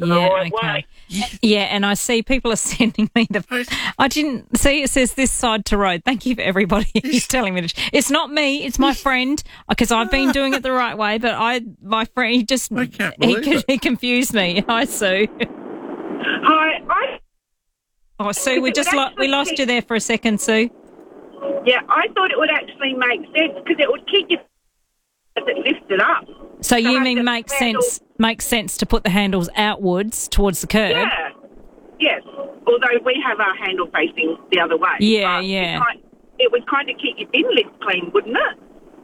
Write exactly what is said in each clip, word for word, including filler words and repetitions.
the yeah, right okay. way. Yeah. yeah, and I see people are sending me the... I didn't see it says this side to road. Thank you for everybody who's telling me to... It's not me, it's my friend, because I've been doing it the right way, but I, my friend, he just... I can't he, believe it. he confused me. Hi, Sue. Hi, I... Oh, Sue, we just lo- we lost you there for a second, Sue. Yeah, I thought it would actually make sense because it would keep you as it lifted up. So you have mean the makes handle- sense makes sense to put the handles outwards towards the curb? Yeah, yes. Although we have our handle facing the other way. Yeah, But yeah. It, kind, it would kind of keep your bin lid clean, wouldn't it?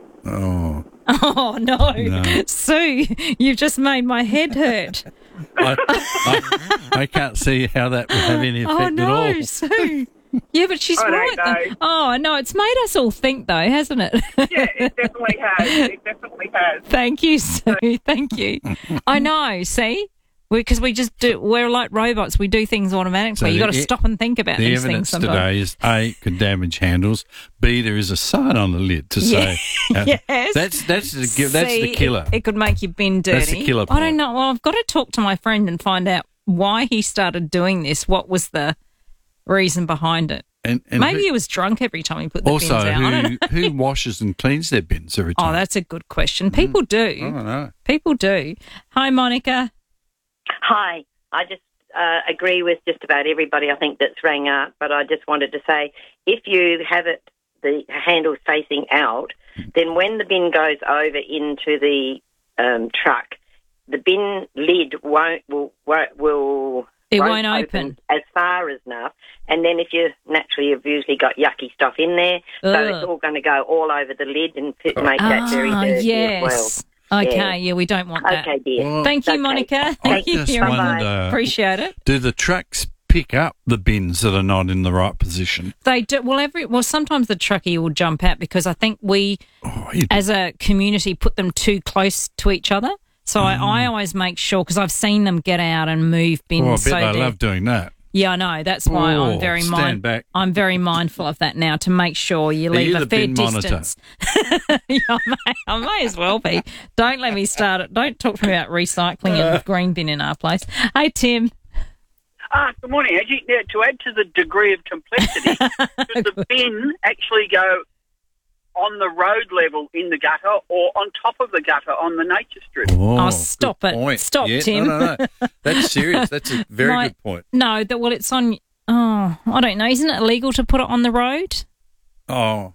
Oh, Oh, no. No. Sue, you've just made my head hurt. I, I, I can't see how that would have any effect Oh, at no, all. Sue. Yeah, but she's I don't right. though. know. Oh, no, it's made us all think, though, hasn't it? Yeah, it definitely has. It definitely has. Thank you, Sue. Thank you. I know, see? Because we, we just do, we're like robots. We do things automatically. So You've got to the- stop and think about The these things evidence sometimes. today is A, it could damage handles. B, there is a sign on the lid to Yeah. say uh, Yes. that's that's the gi- that's See, the killer. It, it could make your bin dirty. That's the killer I don't point. know. Well, I've got to talk to my friend and find out why he started doing this. What was the reason behind it? and, and Maybe who, he was drunk every time he put the also bins out. I don't know. who who washes and cleans their bins every Oh, time? that's a good question. People I do. don't know. People do. Hi, Monica. Hi. I just uh, agree with just about everybody I think that's rang up, but I just wanted to say if you have it, the handles facing out, then when the bin goes over into the um, truck, the bin lid won't will won't, will It won't open. as far as enough, and then if you naturally you've usually got yucky stuff in there, so Ugh. it's all going to go all over the lid and fit, make that very Ah, dirty yes. as well. Okay, yeah. Yeah. we don't want that. Okay, dear. Well, Thank you, Okay. Monica. Thank I you just for your wondered, input. uh, Appreciate it. Do the trucks pick up the bins that are not in the right position? They do. Well, every well, sometimes the truckie will jump out because I think we, Oh, you, as a community, put them too close to each other. So I, Mm. I always make sure because I've seen them get out and move bins. oh, I bet so they they're- love doing that. Yeah, I know. That's why Oh, I'm very stand mind- back. I'm very mindful of that now to make sure you Are leave you a the fair bin monitor? distance. yeah, I, may, I may as well be. Don't let me start it. Don't talk to me about recycling and the green bin in our place. Hey, Tim. Ah, good morning, Aggie. Now, to add to the degree of complexity, should the bin actually go on the road level in the gutter or on top of the gutter on the nature strip? Oh, Oh, stop good it. point. Stop, Yeah, Tim. No, no, no. That's serious. That's a very My- good point. No, that well, it's on. Oh, I don't know. Isn't it illegal to put it on the road? Oh,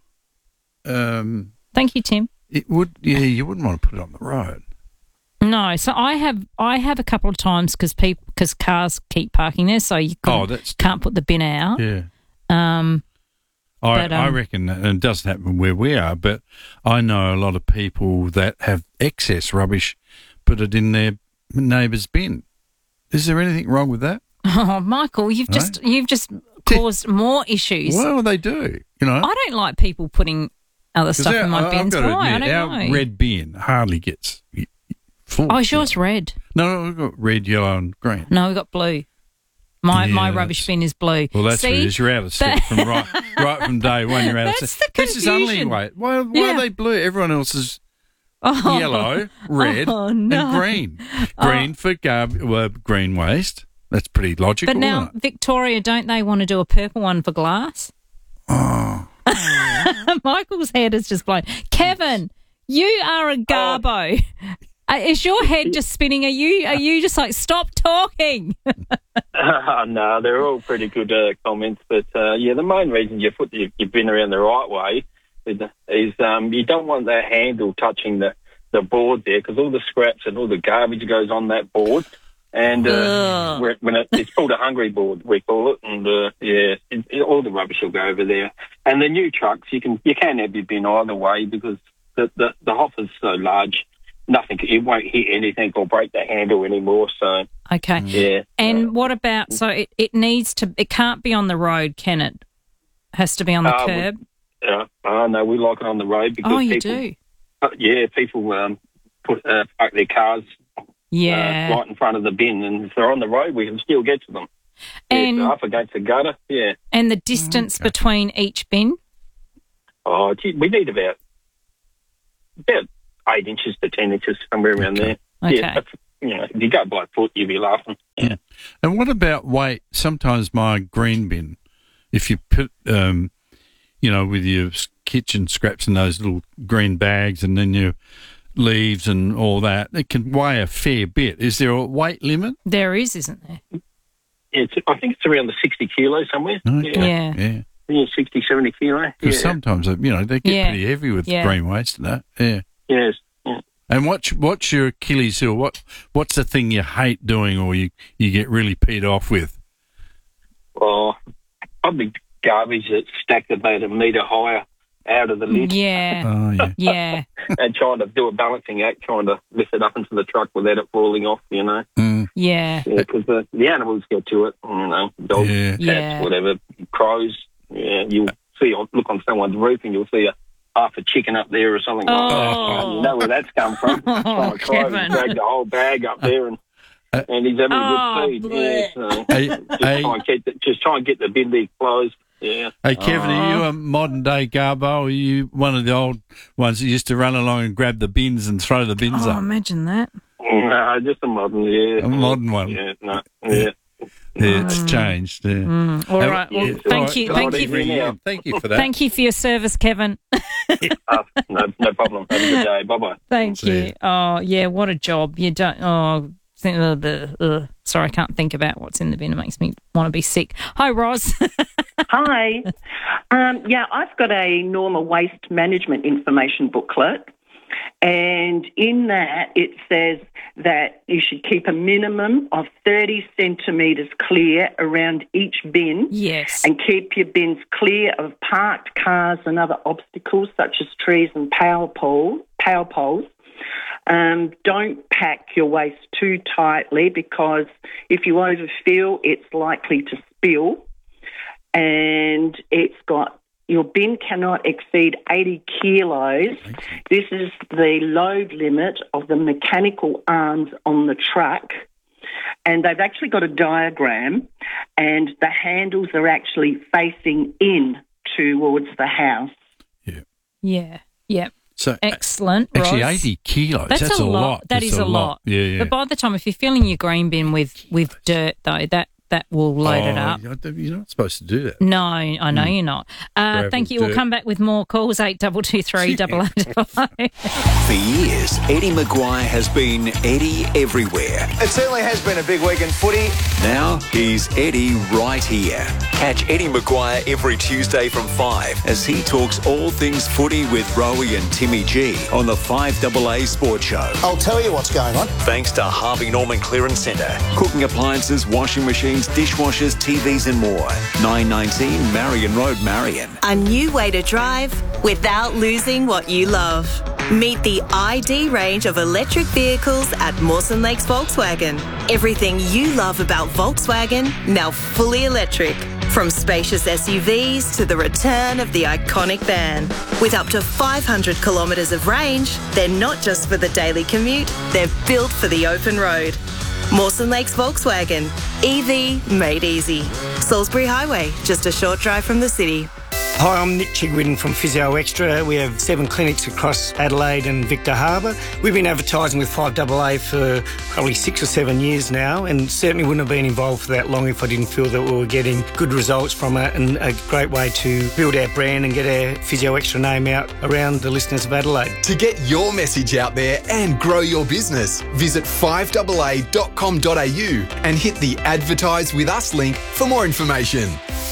um, Thank you, Tim. it would. Yeah, you wouldn't want to put it on the road. No, so I have I have a couple of times because people because cars keep parking there, so you Oh, can't, that's can't put the bin out. yeah. Um, I, But, I um, reckon that, and it doesn't happen where we are, but I know a lot of people that have excess rubbish, put it in their neighbour's bin. Is there anything wrong with that? oh, Michael, you've Right. just you've just caused more issues. Well, they do. You know, I don't like people putting other 'Cause stuff our- in my I- bins. I've got to Why? admit, I our don't know. red bin hardly gets full. Oh, is yours red? No, no, we've got red, yellow, and green. No, we've got blue. My my Yeah, rubbish that's- bin is blue. Well, that's See? what it is. You're out of step That- from right, right from day one. You're out of That's step. the This is only confusion. wait. Why, why Yeah. are they blue? Everyone else is Oh. yellow, red, Oh, no. and green. Green for garb, well, green waste. That's pretty logical. But now, isn't it? Victoria, don't they want to do a purple one for glass? Oh, Michael's head is just blown. Kevin, you are a garbo. Uh, is your head just spinning? Are you are you just like, stop talking? Uh, no, they're all pretty good uh, comments. But, uh, yeah, the main reason you put your, your bin around the right way is, is um, you don't want that handle touching the, the board there because all the scraps and all the garbage goes on that board. And uh, Ugh. where- when it, it's called a hungry board, we call it. And, uh, yeah, it, it, all the rubbish will go over there. And the new trucks, you can you can have your bin either way because the, the, the hopper's so large. Nothing, it won't hit anything or break the handle anymore. So, Okay. yeah. And what about, so it, it needs to, it can't be on the road, can it? Has to be on the Uh, we- curb? Uh, oh, no, we like it on the road because Oh, you people, do? uh, yeah, people um, put uh, park their cars Yeah. uh, right in front of the bin, and if they're on the road, we can still get to them. And- yeah, up against the gutter, yeah. And the distance between each bin? Oh, gee, we need about about eight inches to ten inches, somewhere around there. Okay. Yeah, you know, if you go by foot, you'd be laughing. Yeah. And what about weight? Sometimes my green bin, if you put, um, you know, with your kitchen scraps in those little green bags and then your leaves and all that, it can weigh a fair bit. Is there a weight limit? There is, isn't there? It's, I think it's around the sixty kilos somewhere. Okay. Yeah. Yeah. Yeah, sixty, seventy kilo. Because Yeah. sometimes, you know, they get Yeah. pretty heavy with Yeah. green waste and that. Yeah. Yes. Yeah. And what's, what's your Achilles heel? What, what's the thing you hate doing or you, you get really peed off with? Well, probably garbage that's stacked about a metre higher out of the lid Yeah. Oh, yeah. Yeah. and trying to do a balancing act, trying to lift it up into the truck without it falling off, you know. Mm. Yeah. Yeah, because the, the animals get to it, you know, dogs, Yeah. cats, Yeah. whatever, crows. Yeah, you'll see, look on someone's roof and you'll see a half a chicken up there or something like that. Oh. And you know where that's come from. Oh, From a crow, Kevin. he dragged the whole bag up there and and he's having Oh, a good feed. Yeah, so Hey, just, hey, try and keep the, just try and get the bin lid closed. Yeah. hey, Kevin, are you Aw. a modern day Garbo? Or are you one of the old ones that used to run along and grab the bins and throw the bins Oh, up? imagine that. No, just a modern, yeah. A modern one. Yeah, no, yeah. Yeah, it's changed. Yeah. Mm. All Uh, right. Well, yeah, thank all right, you. good Thank on you. for- Ian. Thank you for that. Thank you for your service, Kevin. Uh, no, no problem. Have a good day. Bye-bye. Thank See you. you. Oh, yeah, what a job. You don't, oh, think, uh, the, uh, sorry, I can't think about what's in the bin. It makes me want to be sick. Hi, Roz. Hi. Um, yeah, I've got a normal waste management information booklet, and in that it says that you should keep a minimum of thirty centimetres clear around each bin. Yes. And keep your bins clear of parked cars and other obstacles such as trees and power pole, power poles. Um, don't pack your waste too tightly because if you overfill, it's likely to spill. And it's got, your bin cannot exceed eighty kilos. This is the load limit of the mechanical arms on the truck. And they've actually got a diagram, and the handles are actually facing in towards the house. Yeah. Yeah. Yeah. So Excellent, actually, Roz. eighty kilos. That's, That's, a lot. That That's is a lot. Yeah, yeah. But by the time, if you're filling your green bin with, with dirt, though, that, that will load it Oh, up. You're not supposed to do that. No, I know you're not. Uh, Gravel, thank you. We'll dirt. come back with more calls, eight two two three, double eight five. For years, Eddie Maguire has been Eddie everywhere. It certainly has been a big week in footy. Now he's Eddie right here. Catch Eddie Maguire every Tuesday from five as he talks all things footy with Rowie and Timmy G on the five A A Sports Show. I'll tell you what's going on. Thanks to Harvey Norman Clearance Centre. Cooking appliances, washing machines, dishwashers, T Vs and more. nine nineteen Marion Road, Marion. A new way to drive without losing what you love. Meet the I D range of electric vehicles at Mawson Lakes Volkswagen. Everything you love about Volkswagen, now fully electric. From spacious S U Vs to the return of the iconic van. With up to five hundred kilometres of range, they're not just for the daily commute, they're built for the open road. Mawson Lakes Volkswagen. E V made easy. Salisbury Highway, just a short drive from the city. Hi, I'm Nick Chigwin from Physio Extra. We have seven clinics across Adelaide and Victor Harbour. We've been advertising with five A A for probably six or seven years now, and certainly wouldn't have been involved for that long if I didn't feel that we were getting good results from it, and a great way to build our brand and get our Physio Extra name out around the listeners of Adelaide. To get your message out there and grow your business, visit five A A dot com dot a u and hit the Advertise With Us link for more information.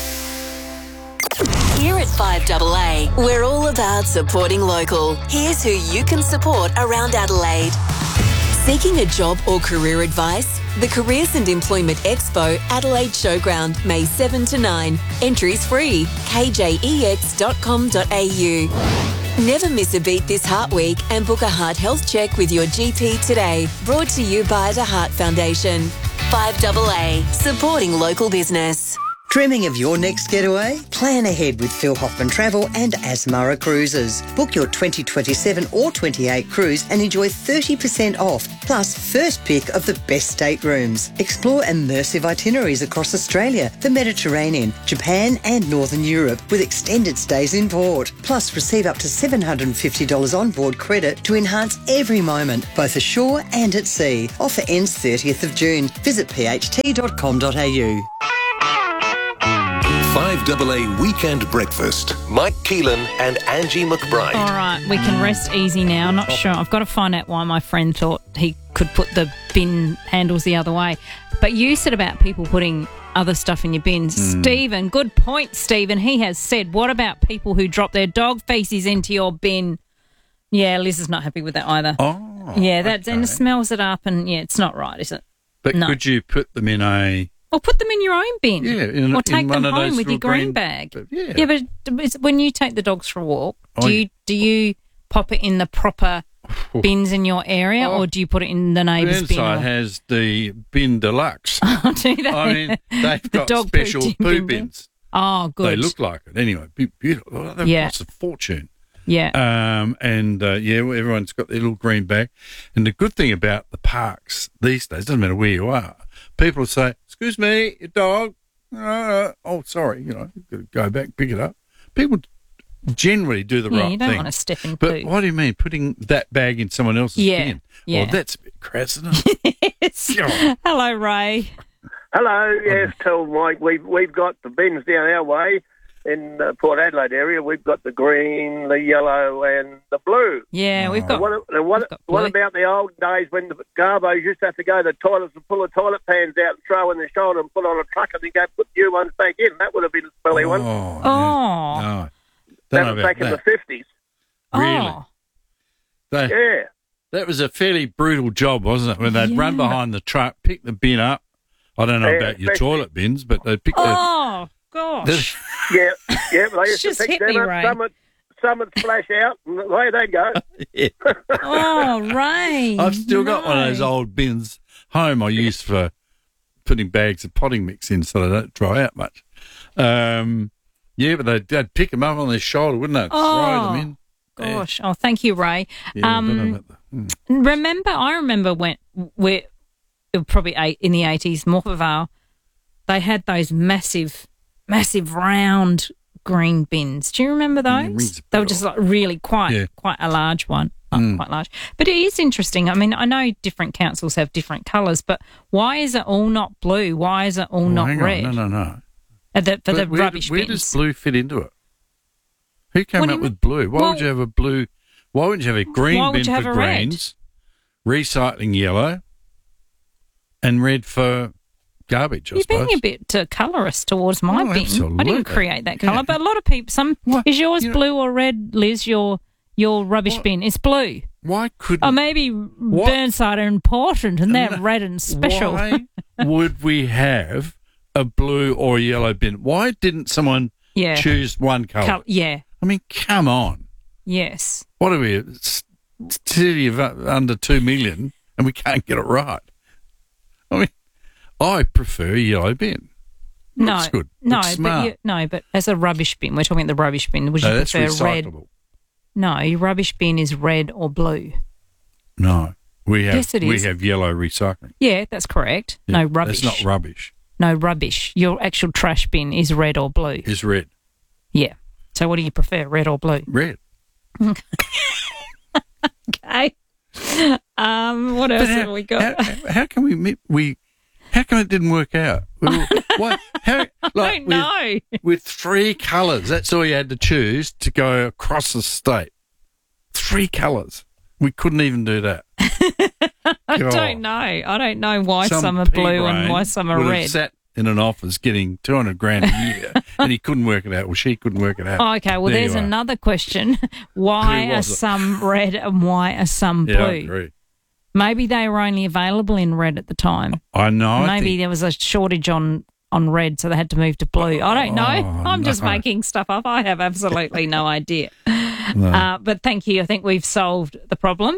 Here at five A A, we're all about supporting local. Here's who you can support around Adelaide. Seeking a job or career advice? The Careers and Employment Expo Adelaide Showground, May seventh to ninth. Entries free. k j e x dot com dot a u. Never miss a beat this Heart Week and book a heart health check with your G P today. Brought to you by the Heart Foundation. five A A, supporting local business. Dreaming of your next getaway? Plan ahead with Phil Hoffman Travel and Asmara Cruises. Book your twenty twenty-seven or twenty-eight cruise and enjoy thirty percent off, plus first pick of the best staterooms. Explore immersive itineraries across Australia, the Mediterranean, Japan and Northern Europe with extended stays in port. Plus receive up to seven hundred fifty dollars onboard credit to enhance every moment, both ashore and at sea. Offer ends thirtieth of June. Visit p h t dot com dot a u. five A A Weekend Breakfast. Mike Keelan and Angie McBride. All right, we can rest easy now. Not sure. I've got to find out why my friend thought he could put the bin handles the other way. But you said about people putting other stuff in your bins. Mm. Stephen, good point, Stephen. He has said, what about people who drop their dog feces into your bin? Yeah, Liz is not happy with that either. Oh, yeah, that okay. and it smells it up, and yeah, it's not right, is it? But no. could you put them in a... Or put them in your own bin. Yeah, in, or take in them one of home those with your little green, green bag. But yeah. yeah, but is- when you take the dogs for a walk, do Oh, you do you pop it in the proper bins in your area, Oh. or do you put it in the The neighbour's bin? inside or- has the bin deluxe. Oh, do they? I mean, they've The got dog special pooped in poo bin bin? bins. Oh, good. They look like it. Anyway, be- beautiful. Oh, that Yeah. costs a fortune. Yeah. Um, and, uh, yeah, well, everyone's got their little green bag. And the good thing about the parks these days, doesn't matter where you are, people will say, excuse me, your dog. Uh, oh, sorry, you know, you've got to go back, pick it up. People generally do the Yeah, right you don't thing. want to step in But poo. what do you mean, putting that bag in someone else's Yeah, bin? yeah. Well, that's a bit crass, isn't it? Yes. God. Hello, Ray. Hello, yes, tell Mike, we've, we've got the bins down our way in the Port Adelaide area. We've got the green, the yellow and the blue. Yeah, we've got. What, what, got what blue. about the old days when the garbos used to have to go to the toilets and pull the toilet pans out and throw in the shoulder and put on a truck and then go put new ones back in? That would have been a smelly one. Oh, Oh. no. That Don't know was about back in the that. fifties. Really? Oh. They, Yeah. That was a fairly brutal job, wasn't it? When they'd run Yeah. behind the truck, pick the bin up. I don't know Yeah, about your especially- toilet bins, but they'd pick Oh, gosh. the... Yeah, yeah, but they used Just to pick hit me, them up. Ray. Some would, some would splash out and away they go. Yeah. Oh, Ray. I've still got one of those No. old bins home I use for putting bags of potting mix in so they don't dry out much. Um, yeah, but they'd, they'd pick them up on their shoulder, wouldn't they? Oh, Throw them in. Gosh. Oh, thank you, Ray. Yeah, I don't know um, about the- hmm. remember, I remember when we're it was probably eight, in the eighties, Morphettvale, they had those massive, massive round green bins. Do you remember Yeah, those? rings a They were bell. just like really quite, Yeah. quite a large one. Not Mm. quite large. But it is interesting. I mean, I know different councils have different colours, but why is it all not blue? Why is it all Oh, not hang on. red? No, no, no. Uh, the, for But the where, rubbish where bins. does blue fit into it? Who came What do up you with blue? Why Well- would you have a blue? Why wouldn't you have a green Why would bin you have for a red? greens, recycling yellow, and red for garbage? I You're suppose. being a bit uh, colourist towards my Oh, bin. I absolutely. didn't create that colour, Yeah. but a lot of people. Some What? is yours You know- blue or red, Liz? Your your rubbish What? bin. It's blue. Why couldn't? Or maybe Burnside are important and they're No. red and special. Why would we have a blue or a yellow bin? Why didn't someone Yeah. choose one colour? Col- yeah. I mean, come on. Yes. What are we? a s- City of uh, under two million, and we can't get it right. I mean, I prefer a yellow bin. No. Looks good. No, Looks but smart. you, no, but as a rubbish bin, we're talking the rubbish bin. Would you No, that's prefer red? recyclable. No, your rubbish bin is red or blue. No, we have Yes, it we is. have yellow recycling. Yeah, that's correct. Yeah, no rubbish. That's not rubbish. No rubbish. Your actual trash bin is red or blue. It's red. Yeah. So what do you prefer, red or blue? Red. Okay. Um, what else But have we got? How, how can we mi- we? How come it didn't work out? We were- what? How? Like don't with, know. with three colours, that's all you had to choose to go across the state. Three colours. We couldn't even do that. I God. don't know. I don't know why some, Some are blue pea-brain and why some are would have red. sat in an office getting two hundred grand a year, and he couldn't work it out. Well, she couldn't work it out. Oh, okay, well, There there's you are. another question. Why Who are was it? some red and why are some blue? Yeah, I agree. Maybe they were only available in red at the time. I know. I Maybe think- there was a shortage on, on red, so they had to move to blue. I don't know. Oh, I'm just no. making stuff up. I have absolutely no idea. No. Uh, but thank you. I think we've solved the problem.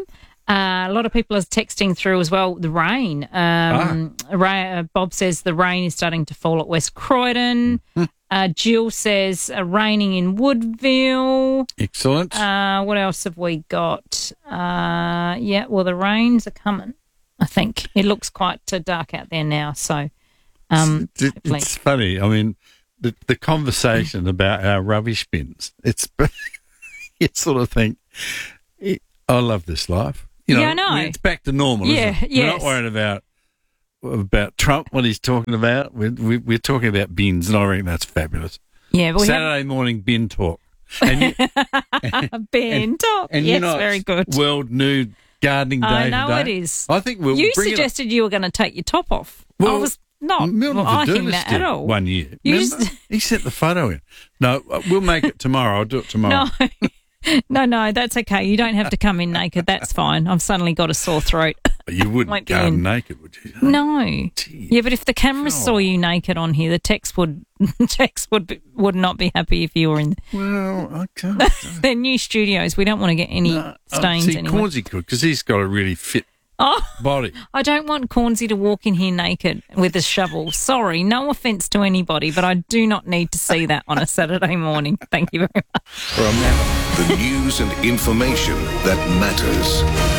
Uh, a lot of people are texting through as well. The rain. Um, ah. ra- uh, Bob says the rain is starting to fall at West Croydon. Mm. Uh, Jill says uh, raining in Woodville. Excellent. Uh, what else have we got? Uh, yeah, well, the rains are coming, I think. It looks quite uh, dark out there now. So, um, it's, it's funny. I mean, the, the conversation about our rubbish bins, it's you sort of think, I love this life. You know, yeah, I know. It's back to normal, yeah, isn't it? Yes. We're not worried about about Trump, what he's talking about. We're, we, we're talking about bins, and I reckon that's fabulous. Yeah, but Saturday have... morning bin talk. And you, bin and, talk. And yes, you know, very good. World Nude Gardening Day I know today. it is. I think we'll You bring suggested it you were going to take your top off. well, I was not liking that at all. One year. You Remember? just... He sent the photo in. No, we'll make it tomorrow. I'll do it tomorrow. No. No, no, that's okay. You don't have to come in naked. That's fine. I've suddenly got a sore throat. You wouldn't go naked, would you? No. Jeez. Yeah, but if the cameras oh. saw you naked on here, the text would text would be, would not be happy if you were in. Well, I can't. They're new studios. We don't want to get any no, stains oh, see, anyway. Cornsey could, because he's got a really fit oh, body. I don't want Cornsey to walk in here naked with a shovel. Sorry, no offence to anybody, but I do not need to see that on a Saturday morning. Thank you very much. From the news and information that matters.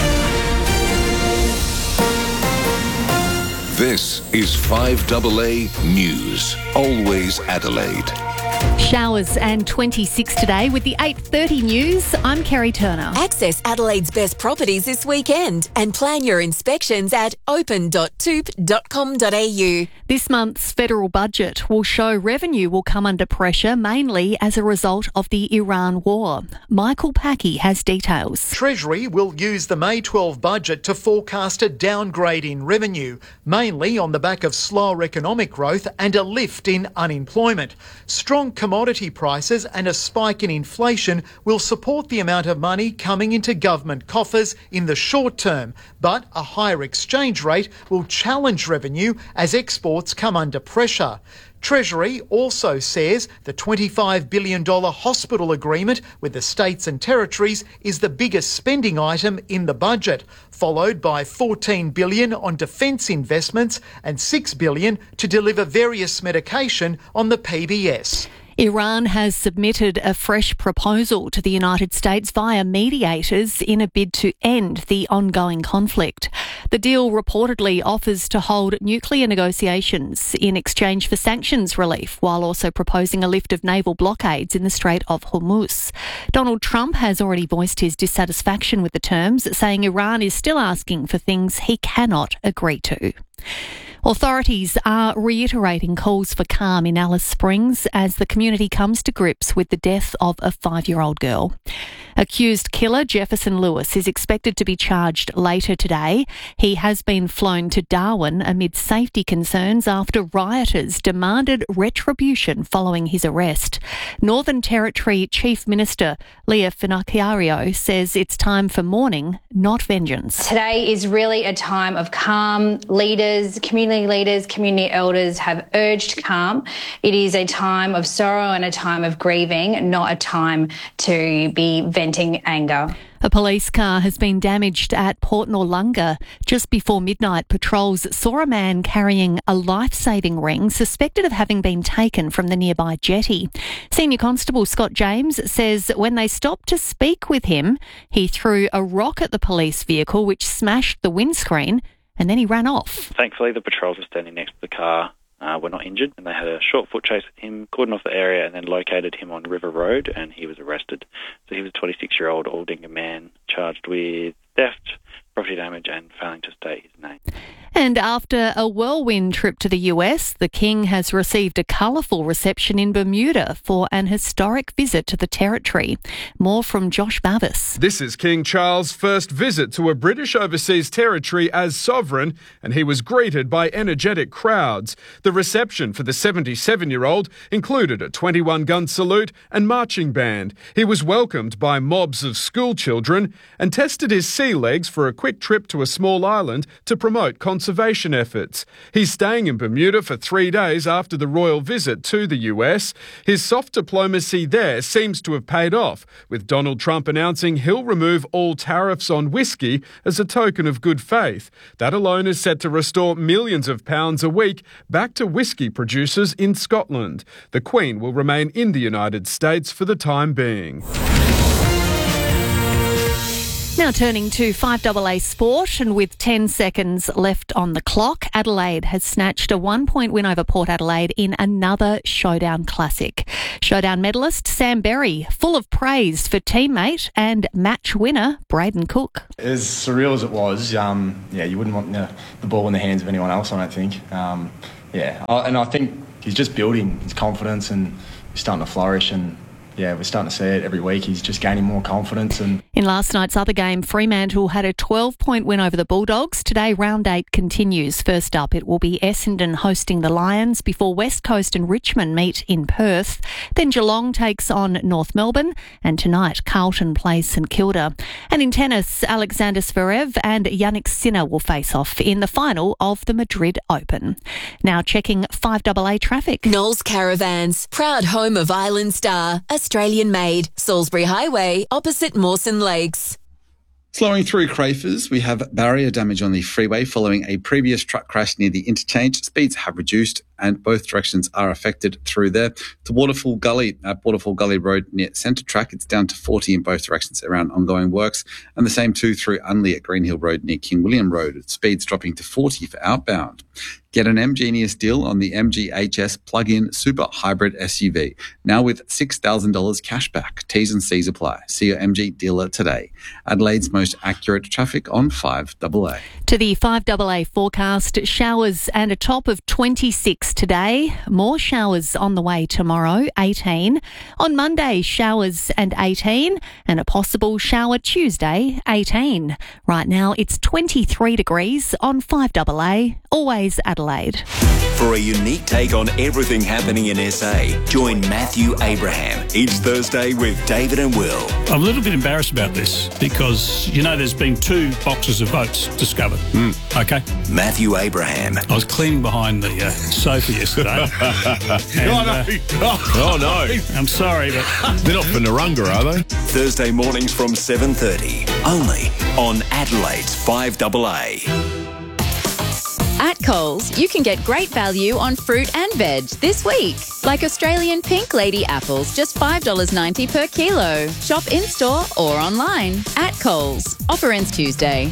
This is five A A News. Always Adelaide. Showers and twenty-six today with the eight thirty news. I'm Kerry Turner. Access Adelaide's best properties this weekend and plan your inspections at open dot toop dot com dot a u. This month's federal budget will show revenue will come under pressure mainly as a result of the Iran war. Michael Packey has details. Treasury will use the May twelfth budget to forecast a downgrade in revenue, mainly on the back of slower economic growth and a lift in unemployment. Strong commodity prices and a spike in inflation will support the amount of money coming into government coffers in the short term, but a higher exchange rate will challenge revenue as exports come under pressure. Treasury also says the twenty-five billion dollars hospital agreement with the states and territories is the biggest spending item in the budget, followed by fourteen billion dollars on defence investments and six billion dollars to deliver various medication on the P B S. Iran has submitted a fresh proposal to the United States via mediators in a bid to end the ongoing conflict. The deal reportedly offers to hold nuclear negotiations in exchange for sanctions relief, while also proposing a lift of naval blockades in the Strait of Hormuz. Donald Trump has already voiced his dissatisfaction with the terms, saying Iran is still asking for things he cannot agree to. Authorities are reiterating calls for calm in Alice Springs as the community comes to grips with the death of a five-year-old girl. Accused killer Jefferson Lewis is expected to be charged later today. He has been flown to Darwin amid safety concerns after rioters demanded retribution following his arrest. Northern Territory Chief Minister Leah Finocchiario says it's time for mourning, not vengeance. Today is really a time of calm. Leaders, community leaders, community elders have urged calm. It is a time of sorrow and a time of grieving, not a time to be venting anger. A police car has been damaged at Port Noarlunga. Just before midnight, patrols saw a man carrying a life-saving ring suspected of having been taken from the nearby jetty. Senior Constable Scott James says when they stopped to speak with him, he threw a rock at the police vehicle which smashed the windscreen, and then he ran off. Thankfully, the patrols were standing next to the car. Uh, were not injured, and they had a short foot chase with him, cordoned off the area, and then located him on River Road, and he was arrested. So he was a twenty-six-year-old Aldinga man charged with theft, property damage, and failing to state his name. And after a whirlwind trip to the U S, the King has received a colourful reception in Bermuda for an historic visit to the territory. More from Josh Bavis. This is King Charles' first visit to a British overseas territory as sovereign, and he was greeted by energetic crowds. The reception for the seventy-seven-year-old included a twenty-one gun salute and marching band. He was welcomed by mobs of school children and tested his sea legs for a quick trip to a small island to promote conservation. conservation efforts. He's staying in Bermuda for three days after the royal visit to the U S. His soft diplomacy there seems to have paid off, with Donald Trump announcing he'll remove all tariffs on whiskey as a token of good faith. That alone is set to restore millions of pounds a week back to whiskey producers in Scotland. The Queen will remain in the United States for the time being. Now turning to five double A Sport, and with ten seconds left on the clock, Adelaide has snatched a one-point win over Port Adelaide in another Showdown Classic. Showdown medalist Sam Berry, full of praise for teammate and match winner Braden Cook. As surreal as it was, um, yeah, you wouldn't want the, the ball in the hands of anyone else, I don't think. Um, yeah, and I think he's just building his confidence and he's starting to flourish, and yeah, we're starting to see it every week. He's just gaining more confidence. And in last night's other game, Fremantle had a twelve-point win over the Bulldogs. Today, round eight continues. First up, it will be Essendon hosting the Lions before West Coast and Richmond meet in Perth. Then Geelong takes on North Melbourne, and tonight Carlton plays St Kilda. And in tennis, Alexander Zverev and Yannick Sinner will face off in the final of the Madrid Open. Now checking five double A traffic. Knowles Caravans, proud home of Island Star, Australian made, Salisbury Highway, opposite Mawson Lakes. Slowing through Crafers, we have barrier damage on the freeway following a previous truck crash near the interchange. Speeds have reduced and both directions are affected through there. To Waterfall Gully at Waterfall Gully Road near Centre Track, it's down to forty in both directions around ongoing works. And the same too through Unley at Greenhill Road near King William Road. Speeds dropping to forty for outbound. Get an M-Genius deal on the M G H S plug-in super hybrid S U V. Now with six thousand dollars cash back. T's and C's apply. See your M G dealer today. Adelaide's most accurate traffic on five double A. To the five double A forecast, showers and a top of twenty-six today. More showers on the way tomorrow, eighteen. On Monday, showers and eighteen. And a possible shower Tuesday, eighteen. Right now, it's twenty-three degrees on five double A. Always Adelaide. For a unique take on everything happening in S A, join Matthew Abraham each Thursday with David and Will. I'm a little bit embarrassed about this because, you know, there's been two boxes of votes discovered. Mm. Okay. Matthew Abraham. I was cleaning behind the uh, sofa yesterday. and, oh, no. uh, oh, no. I'm sorry, but... They're not for Narunga, are they? Thursday mornings from seven thirty, only on Adelaide's five double A. At Coles, you can get great value on fruit and veg this week. Like Australian Pink Lady apples, just five dollars ninety per kilo. Shop in-store or online. At Coles. Offer ends Tuesday.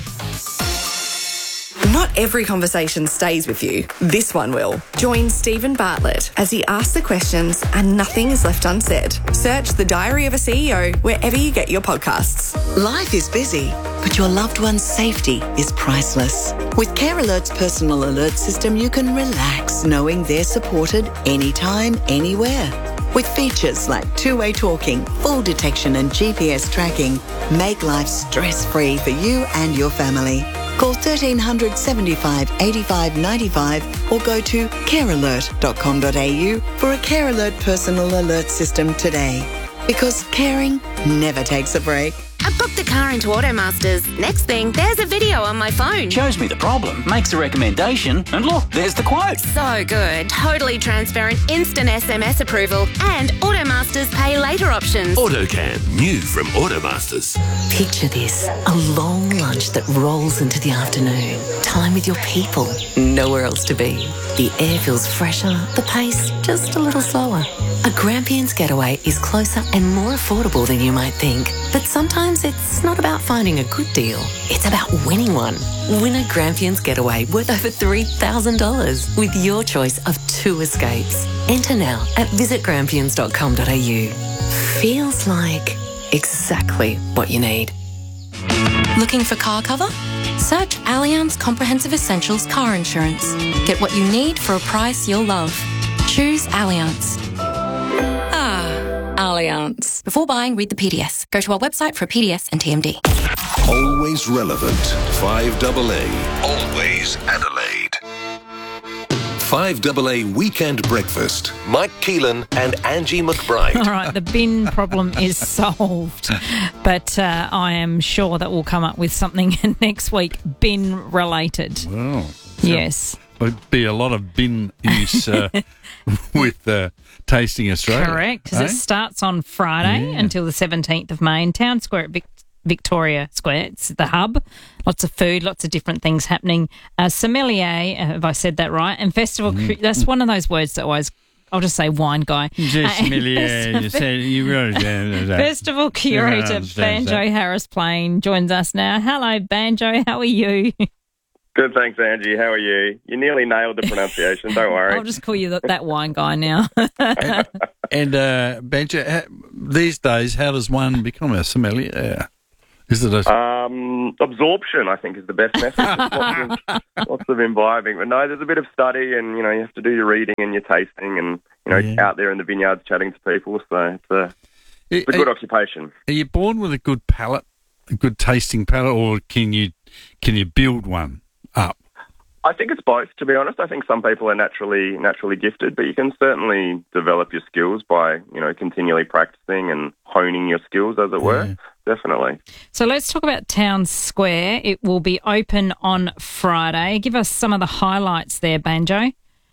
Not every conversation stays with you. This one will. Join Stephen Bartlett as he asks the questions and nothing is left unsaid. Search The Diary of a C E O wherever you get your podcasts. Life is busy, but your loved one's safety is priceless. With Care Alert's personal alert system, you can relax knowing they're supported anytime, anywhere. With features like two-way talking, fall detection and G P S tracking, make life stress-free for you and your family. Call thirteen hundred seventy-five eighty-five ninety-five or go to care alert dot com dot a u for a Care Alert personal alert system today. Because caring never takes a break. I booked a car into Automasters. Next thing, there's a video on my phone. Shows me the problem, makes a recommendation, and look, there's the quote. So good. Totally transparent, instant S M S approval, and Automasters pay later options. AutoCam, new from Automasters. Picture this, a long lunch that rolls into the afternoon. Time with your people, nowhere else to be. The air feels fresher, the pace just a little slower. A Grampians getaway is closer and more affordable than you might think. But sometimes it's not about finding a good deal. It's about winning one. Win a Grampians getaway worth over three thousand dollars with your choice of two escapes. Enter now at visit grampians dot com dot a u. Feels like exactly what you need. Looking for car cover? Search Allianz Comprehensive Essentials Car Insurance. Get what you need for a price you'll love. Choose Allianz. Ah, Allianz. Before buying, read the P D S. Go to our website for a P D S and T M D. Always relevant. five double A. Always Adelaide. five double A Weekend Breakfast. Mike Keelan and Angie McBride. All right, the bin problem is solved. But uh, I am sure that we'll come up with something next week bin related. Wow. Yes. There'd be a lot of bin use uh, with uh, Tasting Australia. Correct, because eh? it starts on Friday Yeah. until the seventeenth of May in Town Square at Vic- Victoria Square. It's the hub. Lots of food, lots of different things happening. Uh, sommelier, uh, have I said that right? And festival, Mm. cu- that's one of those words that always, I'll just say wine guy. Just Uh, sommelier, you said you wrote it down. Festival curator Banjo Harris Plain joins us now. Hello, Banjo. How are you? Good, thanks, Angie. How are you? You nearly nailed the pronunciation. Don't worry. I'll just call you that, that wine guy now. And uh, Banjo, ha- these days, how does one become a sommelier? Is it a Um, absorption, I think, is the best method. lots, of, lots of imbibing. But no, there's a bit of study and, you know, you have to do your reading and your tasting and, you know, Yeah. out there in the vineyards chatting to people. So it's a, it's a Are- good occupation. Are you born with a good palate, a good tasting palate, or can you can you build one up? I think it's both, to be honest. I think some people are naturally naturally gifted, but you can certainly develop your skills by, you know, continually practicing and honing your skills, as it were. Definitely. So let's talk about Town Square. It will be open on Friday. Give us some of the highlights there, Banjo.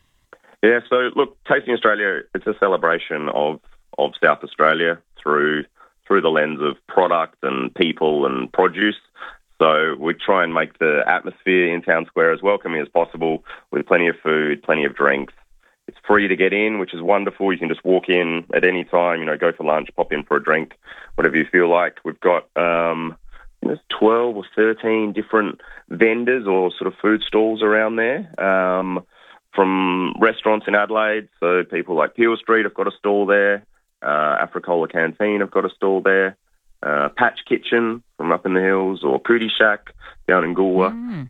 Yeah, so look, Tasting Australia, it's a celebration of, of South Australia through through the lens of product and people and produce. So we try and make the atmosphere in Town Square as welcoming as possible with plenty of food, plenty of drinks. It's free to get in, which is wonderful. You can just walk in at any time, you know, go for lunch, pop in for a drink, whatever you feel like. We've got um, there's twelve or thirteen different vendors or sort of food stalls around there, um, from restaurants in Adelaide. So people like Peel Street have got a stall there. Uh, Africola Canteen have got a stall there. Uh, Patch Kitchen from up in the hills, or Cootie Shack down in Goolwa.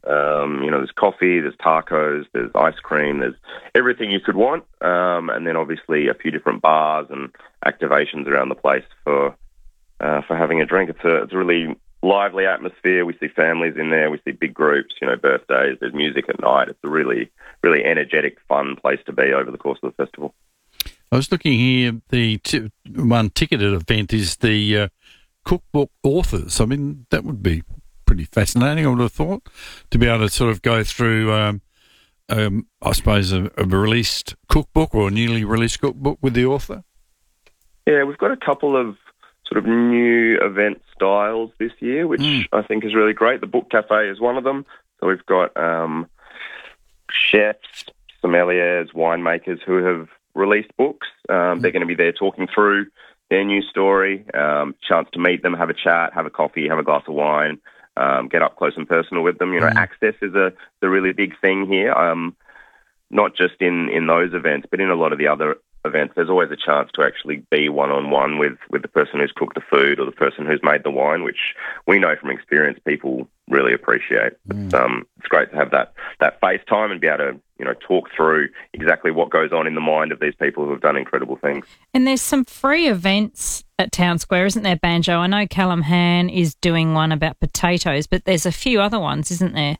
Um, you know, there's coffee, there's tacos, there's ice cream, there's everything you could want. Um, and then obviously a few different bars and activations around the place for uh, for having a drink. It's a, it's a really lively atmosphere. We see families in there. We see big groups, you know, birthdays. There's music at night. It's a really, really energetic, fun place to be over the course of the festival. I was looking here. The t- one ticketed event is the uh, cookbook authors. I mean, that would be pretty fascinating, I would have thought, to be able to sort of go through, um, um, I suppose, a, a released cookbook or a newly released cookbook with the author. Yeah, we've got a couple of sort of new event styles this year, which Mm. I think is really great. The Book Cafe is one of them. So we've got um, chefs, sommeliers, winemakers who have released books. Um, they're going to be there talking through their new story, um, chance to meet them, have a chat, have a coffee, have a glass of wine, um, get up close and personal with them. You know, access is a, a really big thing here, um, not just in, in those events, but in a lot of the other events. There's always a chance to actually be one-on-one with, with the person who's cooked the food or the person who's made the wine, which we know from experience people really appreciate. It's, um, it's great to have that, that face time and be able to, you know, talk through exactly what goes on in the mind of these people who have done incredible things. And there's some free events at Town Square, isn't there, Banjo? I know Callum Han is doing one about potatoes, but there's a few other ones, isn't there?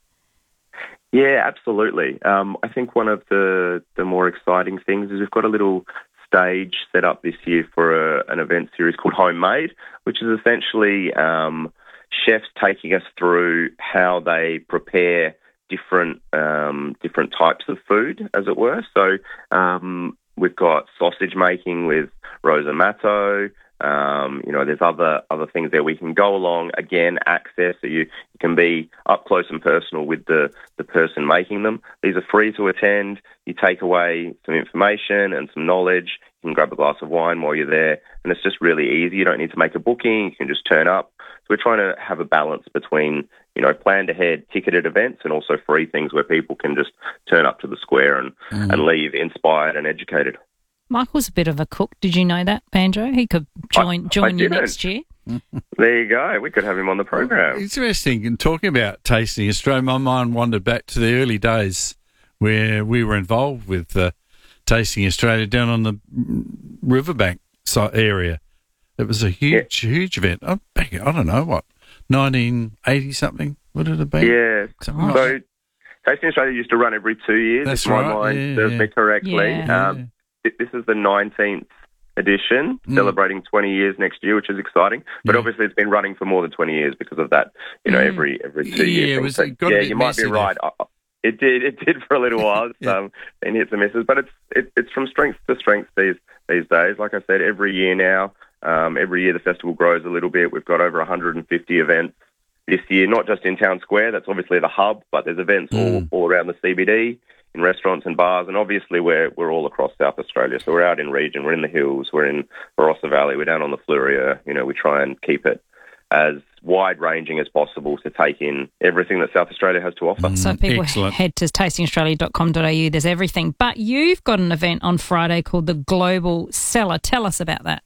Yeah, absolutely. Um, I think one of the, the more exciting things is we've got a little stage set up this year for a, an event series called Homemade, which is essentially um, chefs taking us through how they prepare different um, different types of food, as it were. So um, we've got sausage making with Rosa Matto. Um, you know, there's other other things there we can go along. Again, access, so you, you can be up close and personal with the, the person making them. These are free to attend. You take away some information and some knowledge. You can grab a glass of wine while you're there, and it's just really easy. You don't need to make a booking. You can just turn up. So we're trying to have a balance between, you know, planned ahead ticketed events and also free things where people can just turn up to the square and, Mm. and leave inspired and educated. Michael's a bit of a cook. Did you know that, Banjo? He could join I- join I you didn't. next year. There you go. We could have him on the program. Interesting. And talking about Tasting Australia, my mind wandered back to the early days where we were involved with uh, Tasting Australia down on the riverbank si- area. It was a huge, huge event. I'm back, I don't know, what, nineteen eighty something? Would it have been? Yeah. Something like So Tasting Australia used to run every two years, That's if my right, mind yeah, serves yeah. me correctly. Yeah. Um, th- This is the nineteenth edition, Mm. celebrating twenty years next year, which is exciting. But Yeah. obviously it's been running for more than twenty years because of that, you know, Mm. every every two Yeah, years. it was- So, it got a yeah, bit you might be messy right. I, It did. It did for a little while. It's yeah. um, been hits and misses, but it's it, it's from strength to strength these these days. Like I said, every year now, um, every year the festival grows a little bit. We've got over one hundred fifty events this year, not just in Town Square. That's obviously the hub, but there's events Mm. all, all around the C B D, in restaurants and bars, and obviously we're we're all across South Australia. So we're out in region, we're in the hills, we're in Barossa Valley, we're down on the Fluria. You know, we try and keep it as wide-ranging as possible to take in everything that South Australia has to offer. So people Excellent. head to tasting australia dot com dot a u. There's everything. But you've got an event on Friday called the Global Cellar. Tell us about that.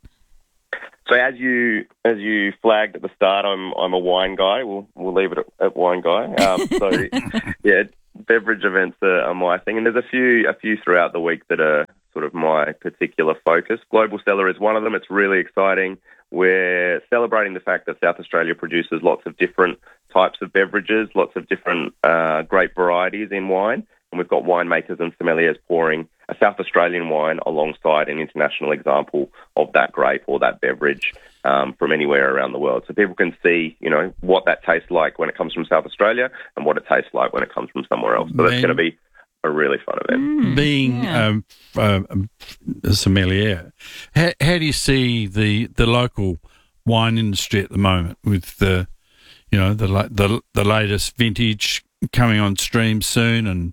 So as you as you flagged at the start, I'm I'm a wine guy. We'll we'll leave it at, at wine guy. Um, so yeah, beverage events are, are my thing, and there's a few a few throughout the week that are sort of my particular focus. Global Cellar is one of them. It's really exciting. We're celebrating the fact that South Australia produces lots of different types of beverages, lots of different uh, great varieties in wine, and we've got winemakers and sommeliers pouring a South Australian wine alongside an international example of that grape or that beverage um, from anywhere around the world. So people can see, you know, what that tastes like when it comes from South Australia and what it tastes like when it comes from somewhere else. So that's going to be a really fun event. Mm, Being yeah. um, um, a sommelier, how, how do you see the, the local wine industry at the moment with the, you know, the la- the the latest vintage coming on stream soon, and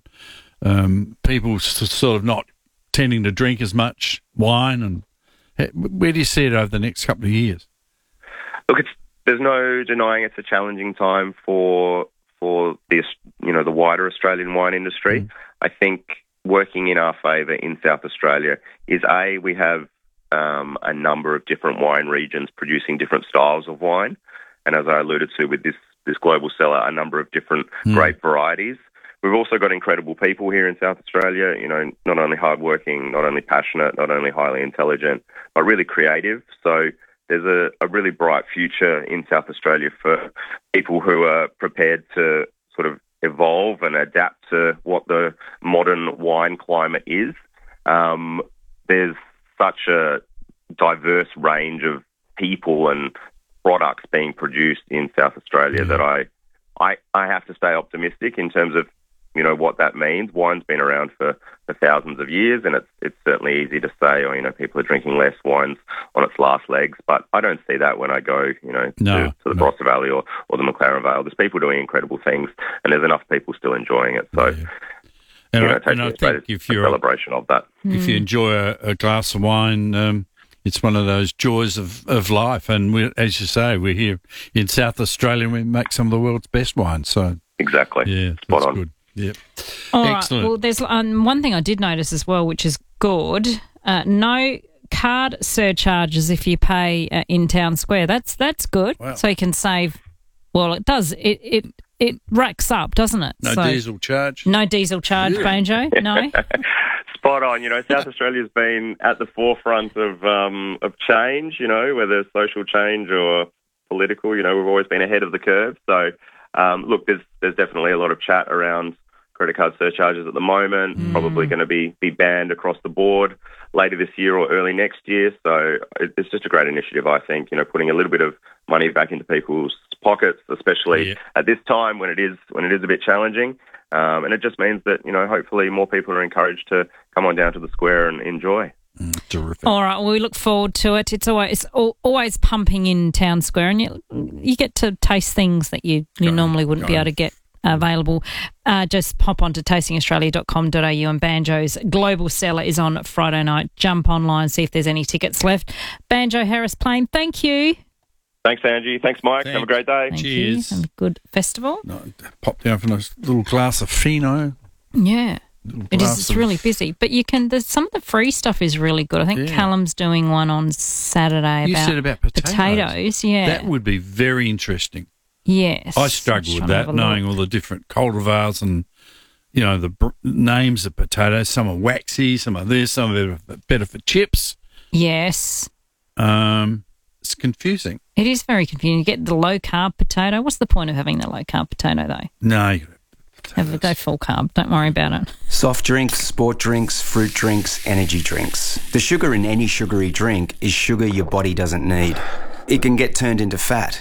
um, people s- sort of not tending to drink as much wine, and how, where do you see it over the next couple of years? Look, it's, there's no denying it's a challenging time for for the you know the wider Australian wine industry. Mm. I think working in our favour in South Australia is A, we have um, a number of different wine regions producing different styles of wine, and as I alluded to with this this Global Cellar, a number of different mm. grape varieties. We've also got incredible people here in South Australia, you know, not only hardworking, not only passionate, not only highly intelligent, but really creative. So there's a, a really bright future in South Australia for people who are prepared to sort of evolve and adapt to what the modern wine climate is. Um, there's such a diverse range of people and products being produced in South Australia that I, I, I have to stay optimistic in terms of, you know, what that means. Wine's been around for, for thousands of years, and it's it's certainly easy to say, oh, you know, people are drinking less, wine's on its last legs, but I don't see that when I go, you know, no, to, to the no. Barossa Valley or, or the McLaren Vale. There's people doing incredible things, and there's enough people still enjoying it. So, yeah. And, you know, I, and I think if you're a celebration of that. If you enjoy a, a glass of wine, um, it's one of those joys of, of life. And we, as you say, we're here in South Australia and we make some of the world's best wine. So exactly. Yeah, Spot that's on. good. Yep. All right. Excellent. Well, there's um, one thing I did notice as well, which is good. Uh, no card surcharges if you pay uh, in Town Square. That's that's good. Wow. So you can save. Well, it does. It it it racks up, doesn't it? No so, diesel charge. No diesel charge, Yeah. Banjo. No. Spot on. You know, South Australia's been at the forefront of um, of change, you know, whether social change or political. You know, we've always been ahead of the curve. So, um, look, there's there's definitely a lot of chat around credit card surcharges at the moment, mm. probably going to be, be banned across the board later this year or early next year. So it, it's just a great initiative, I think, you know, putting a little bit of money back into people's pockets, especially yeah. at this time when it is when it is a bit challenging. Um, and it just means that, you know, hopefully more people are encouraged to come on down to the square and enjoy. Mm, terrific. All right, well, we look forward to it. It's always it's al- always pumping in Town Square, and you you get to taste things that you, you Go normally on, wouldn't go be on. able to get available. Uh, just pop on to tasting australia dot com dot a u, and Banjo's Global Cellar is on Friday night. Jump online, see if there's any tickets left. Banjo Harris Plain, thank you. Thanks, Angie. Thanks, Mike. Thanks. Have a great day. Thank Cheers. you. Have a good festival. No, pop down for a little glass of Fino. Yeah. Little It is. glass It's of- really busy, but you can. There's some of the free stuff is really good. I think Yeah. Callum's doing one on Saturday. You about said about potatoes. potatoes. Yeah, That would be very interesting. yes. I I'm struggle just with trying to have that, a knowing look. all the different cultivars and, you know, the br- names of potatoes. Some are waxy, some are this, some are better for chips. Yes, Um, it's confusing. it is very confusing. You get the low carb potato. What's the point of having the low carb potato though? No, you Have a go full carb. Don't worry about it. Soft drinks, sport drinks, fruit drinks, energy drinks. The sugar in any sugary drink is sugar your body doesn't need. It can get turned into fat.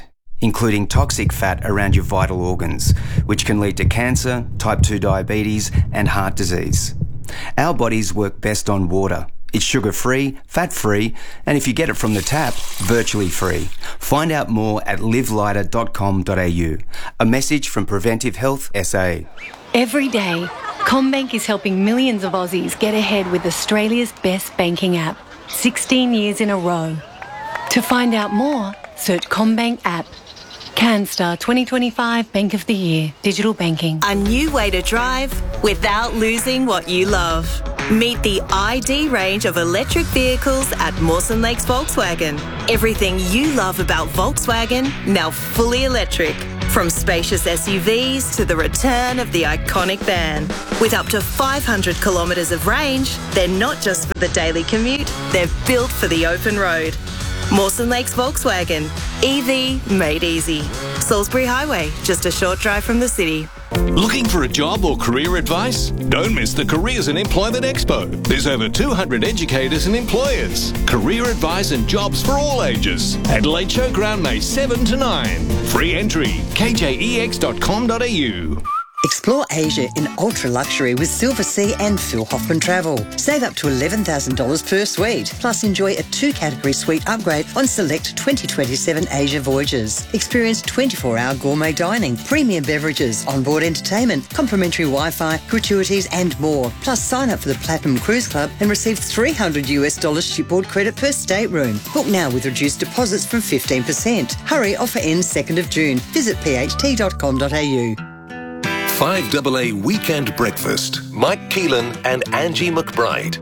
including toxic fat around your vital organs, which can lead to cancer, type two diabetes, and heart disease. Our bodies work best on water. It's sugar-free, fat-free, and if you get it from the tap, virtually free. Find out more at live lighter dot com dot a u. A message from Preventive Health S A. Every day, CommBank is helping millions of Aussies get ahead with Australia's best banking app, sixteen years in a row. To find out more, search CommBank app. CanStar twenty twenty-five Bank of the Year, Digital Banking. A new way to drive without losing what you love. Meet the I D range of electric vehicles at Mawson Lakes Volkswagen. Everything you love about Volkswagen, now fully electric. From spacious S U Vs to the return of the iconic van. With up to five hundred kilometres of range, they're not just for the daily commute, they're built for the open road. Mawson Lakes Volkswagen. E V made easy. Salisbury Highway, just a short drive from the city. Looking for a job or career advice? Don't miss the Careers and Employment Expo. There's over two hundred educators and employers. Career advice and jobs for all ages. Adelaide Showground, May seventh to ninth. Free entry. k j e x dot com dot a u. Explore Asia in ultra luxury with Silver Sea and Phil Hoffman Travel. Save up to eleven thousand dollars per suite. Plus enjoy a two-category suite upgrade on select twenty twenty-seven Asia voyages. Experience twenty-four hour gourmet dining, premium beverages, onboard entertainment, complimentary Wi-Fi, gratuities and more. Plus sign up for the Platinum Cruise Club and receive three hundred US dollars shipboard credit per stateroom. Book now with reduced deposits from fifteen percent. Hurry, offer ends second of June. Visit p h t dot com dot a u. five A A Weekend Breakfast. Mike Keelan and Angie McBride.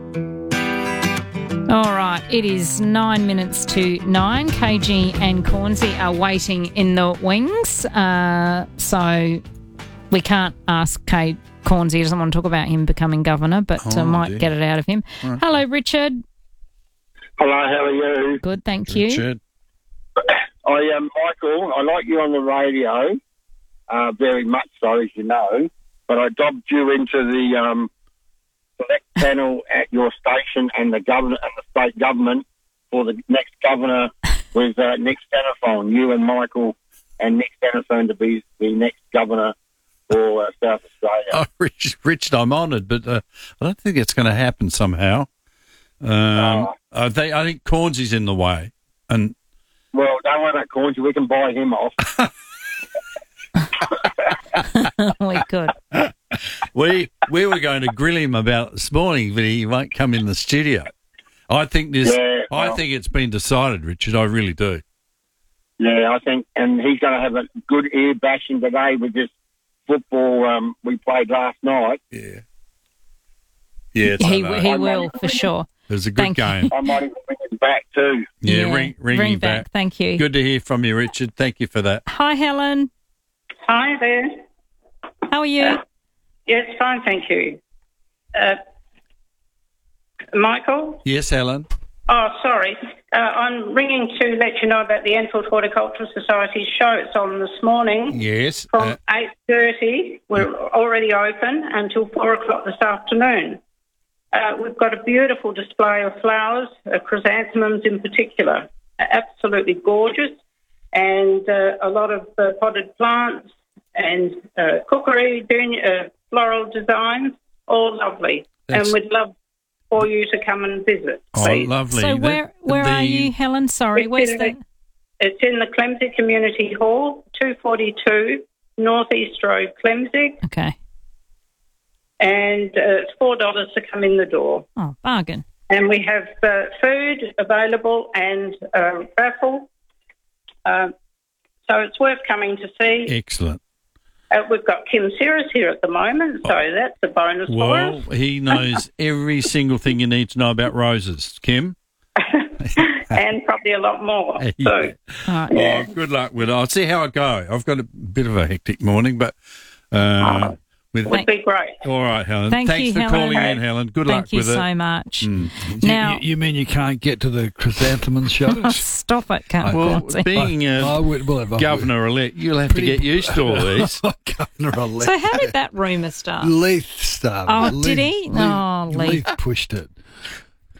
All right, it is nine minutes to nine. K G and Cornsey are waiting in the wings, uh, so we can't ask K. Cornsey. He doesn't want to talk about him becoming governor, but Oh, uh, might dear. get it out of him. Right. Hello, Richard. Hello, how are you? Good, thank you. Richard. I am Michael. I like you on the radio, uh, very much so, as you know. But I dobbed you into the um, select panel at your station and the government and the state government for the next governor with uh, Nick Xenophon. You and Michael and Nick Xenophon to be the next governor for uh, South Australia. Oh, Richard, Richard I'm honoured, but uh, I don't think it's going to happen somehow. Um, I think I think Cornsey's in the way, and Well, don't worry about Cornsey. We can buy him off. we could. we we were going to grill him about it this morning, but he won't come in the studio. I think this. Yeah, I well- think it's been decided, Richard. I really do. Yeah, I think, and he's going to have a good ear bashing today with this football um, we played last night. Yeah. Yeah, it's He, I know. he will, for sure. It was a good Thank you. game. I might even bring him back too. Yeah, Yeah, ring, ring, ring him back. back. Thank you. Good to hear from you, Richard. Thank you for that. Hi, Helen. Hi there. How are you? Uh, yes, fine, thank you. Uh, Michael? Yes, Helen. Oh, sorry. Uh, I'm ringing to let you know about the Enfield Horticultural Society's show. It's on this morning. Yes. From uh, eight thirty. We're already open until four o'clock this afternoon. Uh, we've got a beautiful display of flowers, uh, chrysanthemums in particular. Uh, absolutely gorgeous. And uh, a lot of uh, potted plants and uh, cookery, uh, floral designs, all lovely. That's- And we'd love for you to come and visit, oh, please. lovely. So The- where where the- are you, Helen? Sorry, It's where's in the... the- It's in the Clemsig Community Hall, two forty-two North East Road, Clemsig. Okay. And uh, it's four dollars to come in the door. Oh, bargain. And we have uh, food available and uh, raffle. Um, so it's worth coming to see. Excellent. Uh, we've got Kim Sears here at the moment, so that's a bonus for Well, us. he knows every single thing you need to know about roses. Kim? And probably a lot more. So, Oh, good luck with it. I'll see how I go. I've got a bit of a hectic morning, but uh, with would be great. all right, Helen. Thank Thanks you, for Helen. calling in, Helen. Good Thank luck you with it. so much. Mm. Now- you, you mean you can't get to the chrysanthemum shows? Stop it, can't Well, Cornsey. being I uh, would- well, if I governor elect, you'll have to Pretty- get used to all these. Governor elect. So how did that rumour start? Leith started. Oh, Leith, did he? Leith, Oh, Leith. Leith pushed it.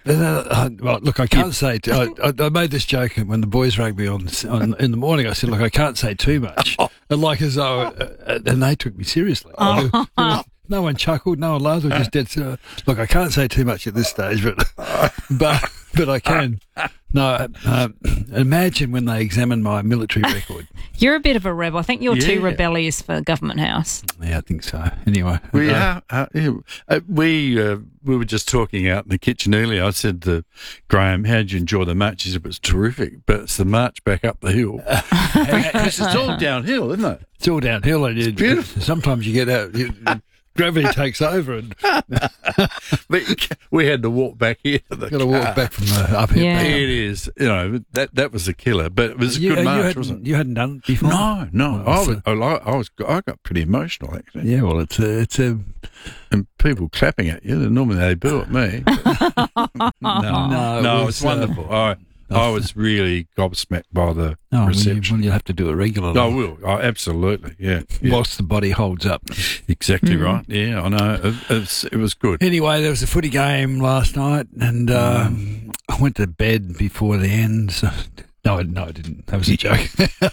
Uh, uh, well, look, I can't say. T- I, I, I made this joke when the boys rugby on, on in the morning. I said, "Look, I can't say too much," and like as though, uh, and they took me seriously. Oh. No one chuckled, no one laughed. I just did. Uh, look, I can't say too much at this stage, but but but I can. No, uh, imagine when they examine my military record. You're a bit of a rebel. I think you're Yeah. too rebellious for Government House. Yeah, I think so. Anyway, We, uh, are, uh, yeah, uh, we, uh, we were just talking out in the kitchen earlier. I said to Graham, how did you enjoy the march? He said, it was terrific, but it's the march back up the hill. Because it's all downhill, isn't it? It's all downhill. And you, beautiful. Sometimes you get out, you, gravity takes over, and But you ca- we had to walk back here to the got to walk car. back from the uphill. Yeah. It is, you know, that that was a killer, but it was a You, good you march, hadn't, wasn't it? you hadn't done it before? No, no. Oh, I so- was, I, li- I was, I got pretty emotional actually. Yeah, well, it's a, it's a And people clapping at you. Normally they boo at me. but- no, No, no, it it was, was wonderful. I, I was really gobsmacked by the no, well, you, reception. well, you have to do it regularly. I will. Oh, absolutely. Yeah. yeah. Whilst the body holds up. Exactly right. Yeah, I know. It, it's, it was good. Anyway, there was a footy game last night, and uh, I went to bed before the end. So, no, I, no, I didn't. That was a joke.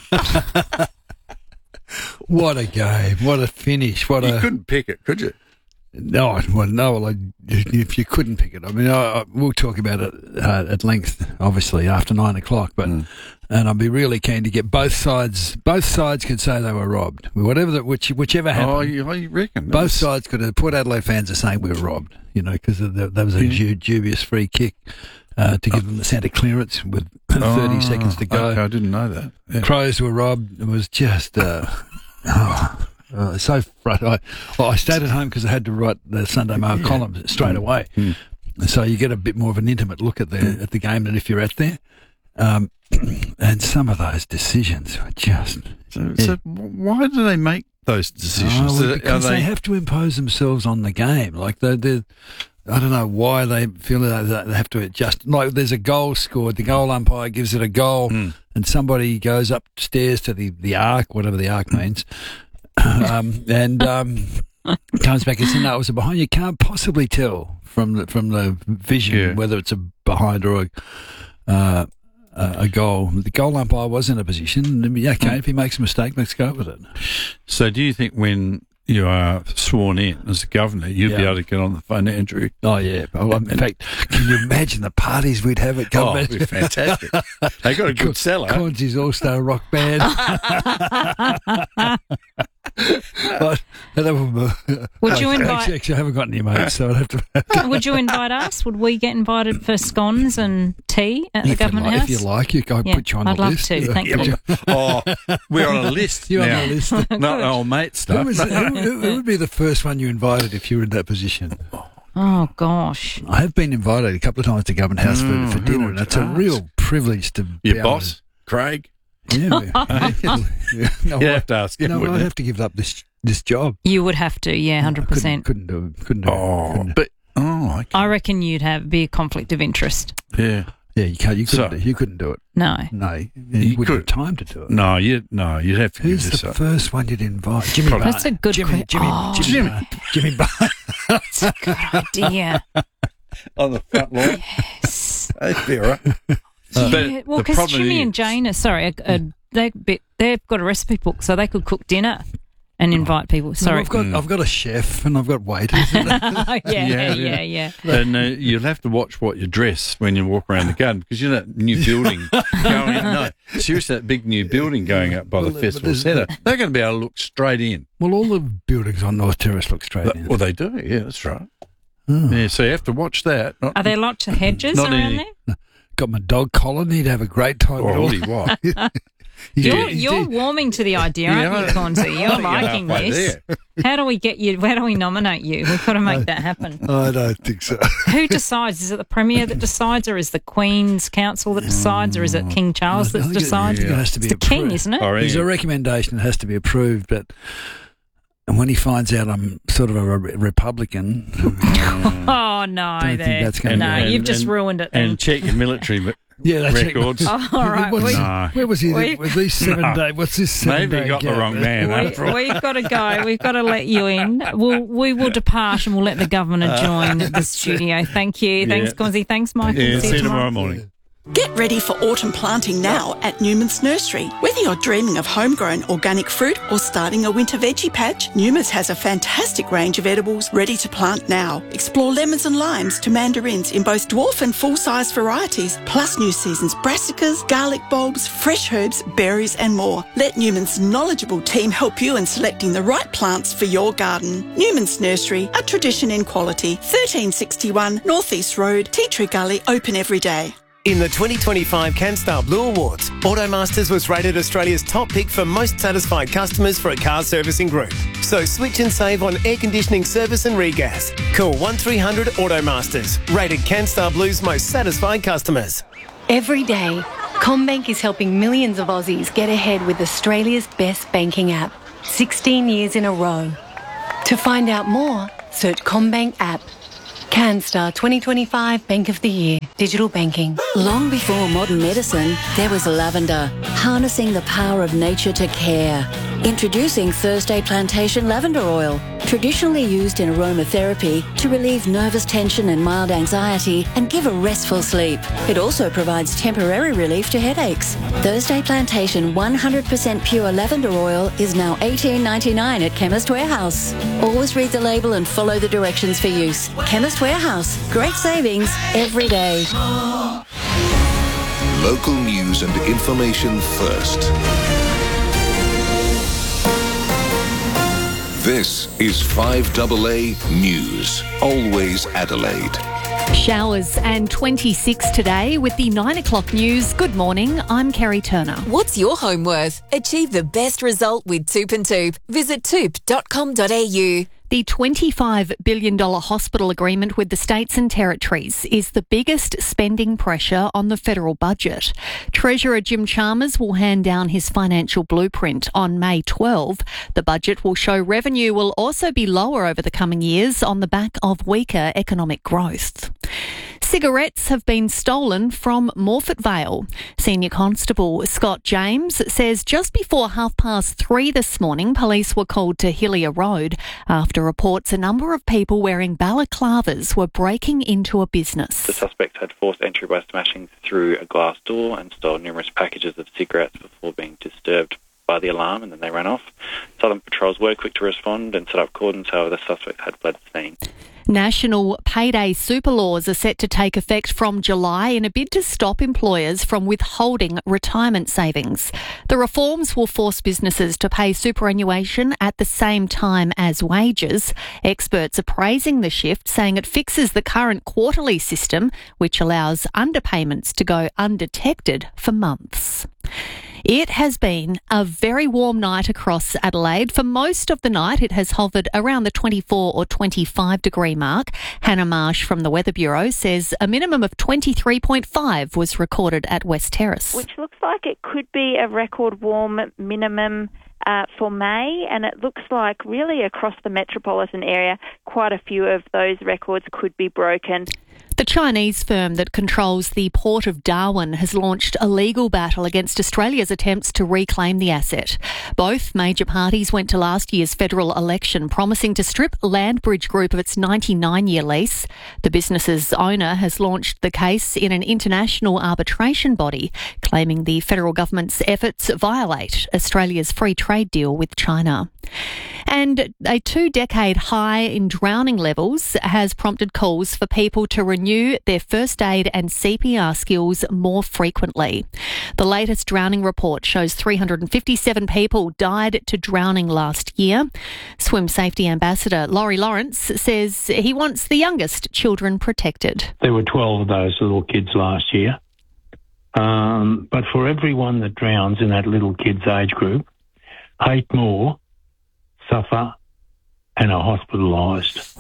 What a game! What a finish! What You a couldn't pick it, could you? no, well, no. Well, I, if you couldn't pick it, I mean, I, I, we'll talk about it uh, at length, obviously after nine o'clock. But Mm. and I'd be really keen to get both sides. Both sides could say they were robbed. Whatever that, which, whichever happened. Oh, you, you reckon? Both sides could have. Port Adelaide fans are saying we were robbed, you know, because there was a Yeah. du- dubious free kick uh, to give them the centre clearance with thirty Oh, seconds to go. Okay, I didn't know that. Yeah. Crows were robbed. It was just uh, oh, uh, so frustrating. I, well, I stayed at home because I had to write the Sunday Mail column straight away, Mm. so you get a bit more of an intimate look at the at the game than if you're at there. Um, and some of those decisions were just. So, so why do they make those decisions? Oh, well, Are because they, they- have to impose themselves on the game. Like they, they, I don't know why they feel that they have to adjust. Like there's a goal scored, the goal umpire gives it a goal, Mm. and somebody goes upstairs to the the arc, whatever the arc means, um, and um, comes back and says, "No, it was a behind." You can't possibly tell from the from the vision Yeah. whether it's a behind or a. Uh, uh, a goal. The goal umpire was in a position. I mean, okay, if he makes a mistake, let's go with it. So do you think when you are sworn in as a governor, you'd be Yeah. able to get on the phone to Andrew? Oh, yeah. Well, in fact, can you imagine the parties we'd have at Oh, government? it'd be fantastic. They got a good seller. Conzi's All-Star Rock Band. But, Would you I- invite- Actually, actually, I haven't got any mates, so I'd have to... Would you invite us? Would we get invited for scones and tea at the If you, Government like, House? if you like, you can Yeah, put you on I'd the love list. to, thank Yeah. you. Oh, we're on a list You're now. on the list. Not old mate Who, stuff. was, who, who, who would be the first one you invited if you were in that position? Oh, gosh. I have been invited a couple of times to Government House Mm, for, for who dinner, would and it's you a ask? real privilege to be Your able boss, Craig? To, yeah, yeah. No, You'd I- have to ask him, No, wouldn't I'd you? have to give up this this job. You would have to, yeah, one hundred percent. Couldn't, couldn't do it. Couldn't do Oh, it. Couldn't- but oh, okay. I reckon you'd have be a conflict of interest. Yeah. yeah, you can't. You couldn't. So- do, you couldn't do it. No. No, you, You wouldn't could- have time to do it. No, you no, you'd have to Who's give this the up. first one you'd invite? Jimmy. Probably- That's a good Jimmy. que- Jimmy. Oh. Jimmy. Jimmy. Jimmy. Jimmy. Bar- That's a good idea. On the front lawn. Yes. That'd be all right. Yeah, well, the because problem Jimmy and is- Jane are, sorry, are, are, they, bit, they've got a recipe book, so they could cook dinner and invite people. No, Sorry. I've got. Mm. I've got a chef and I've got waiters. yeah, Yeah, yeah, yeah. yeah, And uh, you'll have to watch what you dress when you walk around the garden because you know that new building going up. No, seriously, that big new building going up by Well, the but festival there's- centre. They're going to be able to look straight in. Well, all the buildings on North Terrace look straight But- in. well, they do. Yeah, that's right. Oh. Yeah, so you have to watch that. Not, Are there lots of hedges Not around any- there? Got my dog collar. He'd have a great time. with Oh, all- would he? What? He's You're, doing- he's you're doing- warming to the idea, aren't Yeah, you, Conzi? You're I'm liking halfway this. there. How do we get you? How do we nominate you? We've got to make that happen. I don't think so. Who decides? Is it the Premier that decides, or is the Queen's Council that decides, or is it King Charles I that think it- decides? I think it has to It's be the King, approved. isn't it? All right. There's a recommendation that has to be approved, but and when he finds out I'm sort of a re- Republican, Oh no, Don't think there. that's gonna no, be- you've And- just and- ruined it. Then. And check your military Yeah, that's records. Oh, all right. What's- We- No. Where was he? We- With these seven No. day? What's this seven Maybe day you got the gap? wrong man. after all. We, we've got to go. We've got to let you in. We'll, we will depart and we'll let the governor join the studio. Thank you. Thanks, Yeah. Gauzy. Thanks, Michael. Yeah, See see you tomorrow morning. Get ready for autumn planting now at Newman's Nursery. Whether you're dreaming of homegrown organic fruit or starting a winter veggie patch, Newman's has a fantastic range of edibles ready to plant now. Explore lemons and limes to mandarins in both dwarf and full-size varieties, plus new season's brassicas, garlic bulbs, fresh herbs, berries and more. Let Newman's knowledgeable team help you in selecting the right plants for your garden. Newman's Nursery, a tradition in quality. thirteen sixty-one North East Road, Tea Tree Gully, open every day. In the twenty twenty-five CanStar Blue Awards, Automasters was rated Australia's top pick for most satisfied customers for a car servicing group. So switch and save on air conditioning service and regas. Call one three hundred Automasters, rated CanStar Blue's most satisfied customers. Every day, CommBank is helping millions of Aussies get ahead with Australia's best banking app, sixteen years in a row. To find out more, search CommBank app. CanStar twenty twenty-five Bank of the Year. Digital banking. Long before modern medicine, there was lavender, harnessing the power of nature to care. Introducing Thursday Plantation Lavender Oil, traditionally used in aromatherapy to relieve nervous tension and mild anxiety and give a restful sleep. It also provides temporary relief to headaches. Thursday Plantation one hundred percent pure lavender oil is now eighteen ninety-nine at Chemist Warehouse. Always read the label and follow the directions for use. Chemist Warehouse, great savings every day. Local news and information first. This is five A A News. Always Adelaide. Showers and twenty-six today with the nine o'clock news. Good morning, I'm Kerry Turner. What's your home worth? Achieve the best result with Toop and Toop. Visit toop dot com dot a u. The twenty-five billion dollars hospital agreement with the states and territories is the biggest spending pressure on the federal budget. Treasurer Jim Chalmers will hand down his financial blueprint on May twelfth. The budget will show revenue will also be lower over the coming years on the back of weaker economic growth. Cigarettes have been stolen from Morphett Vale. Senior Constable Scott James says just before half past three this morning, police were called to Hillier Road after reports a number of people wearing balaclavas were breaking into a business. The suspects had forced entry by smashing through a glass door and stole numerous packages of cigarettes before being disturbed by the alarm, and then they ran off. Southern Patrols were quick to respond and set up cordons, however the suspects had fled the scene. National payday super laws are set to take effect from July in a bid to stop employers from withholding retirement savings. The reforms will force businesses to pay superannuation at the same time as wages. Experts are praising the shift, saying it fixes the current quarterly system, which allows underpayments to go undetected for months. It has been a very warm night across Adelaide. For most of the night, it has hovered around the twenty-four or twenty-five degree mark. Hannah Marsh from the Weather Bureau says a minimum of twenty-three point five was recorded at West Terrace. Which looks like it could be a record warm minimum uh, for May, and it looks like really across the metropolitan area, quite a few of those records could be broken. The Chinese firm that controls the Port of Darwin has launched a legal battle against Australia's attempts to reclaim the asset. Both major parties went to last year's federal election promising to strip Landbridge Group of its ninety-nine-year lease. The business's owner has launched the case in an international arbitration body, claiming the federal government's efforts violate Australia's free trade deal with China. And a two-decade high in drowning levels has prompted calls for people to renew their first aid and C P R skills more frequently. The latest drowning report shows three hundred fifty-seven people died to drowning last year. Swim Safety Ambassador Laurie Lawrence says he wants the youngest children protected. There were twelve of those little kids last year. Um, but for everyone that drowns in that little kid's age group, eight more suffer and are hospitalised.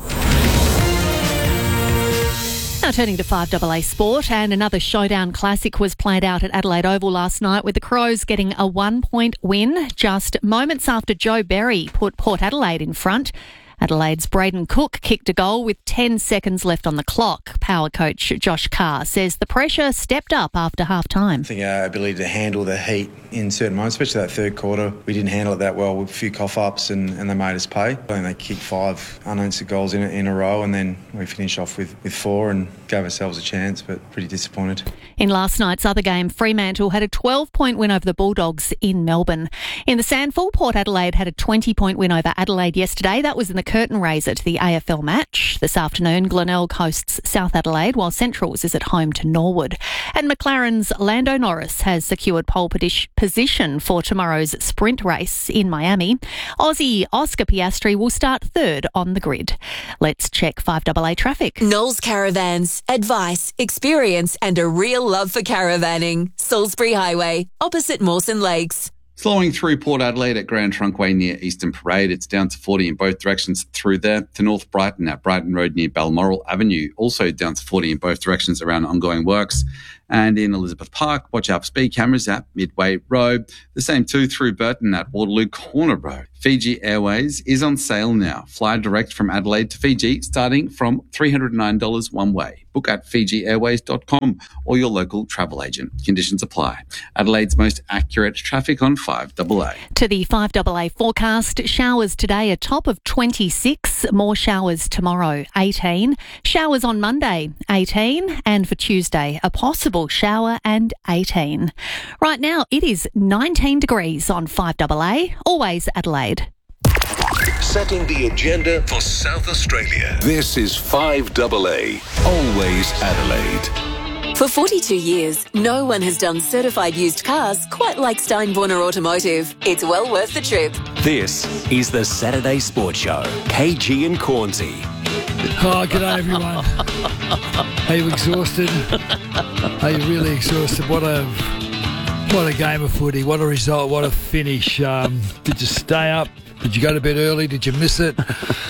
Now turning to five A A Sport, and another showdown classic was played out at Adelaide Oval last night with the Crows getting a one-point win just moments after Joe Berry put Port Adelaide in front. Adelaide's Braden Cook kicked a goal with ten seconds left on the clock. Power coach Josh Carr says the pressure stepped up after half-time. I think our ability to handle the heat in certain moments, especially that third quarter, we didn't handle it that well with a few cough-ups and, and they made us pay. I think they kicked five unanswered goals in a, in a row and then we finished off with, with four and gave ourselves a chance, but pretty disappointed. In last night's other game, Fremantle had a twelve-point win over the Bulldogs in Melbourne. In the Sandful, Port Adelaide had a twenty-point win over Adelaide yesterday. That was in the curtain raiser to the A F L match. This afternoon, Glenelg hosts South Adelaide, while Centrals is at home to Norwood. And McLaren's Lando Norris has secured pole position for tomorrow's sprint race in Miami. Aussie Oscar Piastri will start third on the grid. Let's check five A A traffic. Knowles Caravans. Advice, experience and a real love for caravanning. Salisbury Highway, opposite Mawson Lakes. Flowing through Port Adelaide at Grand Trunkway near Eastern Parade, it's down to forty in both directions through there. To North Brighton at Brighton Road near Balmoral Avenue, also down to forty in both directions around ongoing works. And in Elizabeth Park, watch out for speed cameras at Midway Road. The same too through Burton at Waterloo Corner Road. Fiji Airways is on sale now. Fly direct from Adelaide to Fiji starting from three hundred nine dollars one way. Book at fiji airways dot com or your local travel agent. Conditions apply. Adelaide's most accurate traffic on five A A. To the five A A forecast, showers today a top of twenty-six, more showers tomorrow, eighteen. Showers on Monday, eighteen. And for Tuesday, a possible shower and eighteen. Right now, it is nineteen degrees on five A A, always Adelaide. Setting the agenda for South Australia. This is five A A, always Adelaide. For forty-two years, no one has done certified used cars quite like Steinborner Automotive. It's well worth the trip. This is the Saturday Sports Show. K G and Cornsey. Oh, g'day everyone. Are you exhausted? Are you really exhausted? What a what a game of footy. What a result. What a finish. Um, did you stay up? Did you go to bed early? Did you miss it?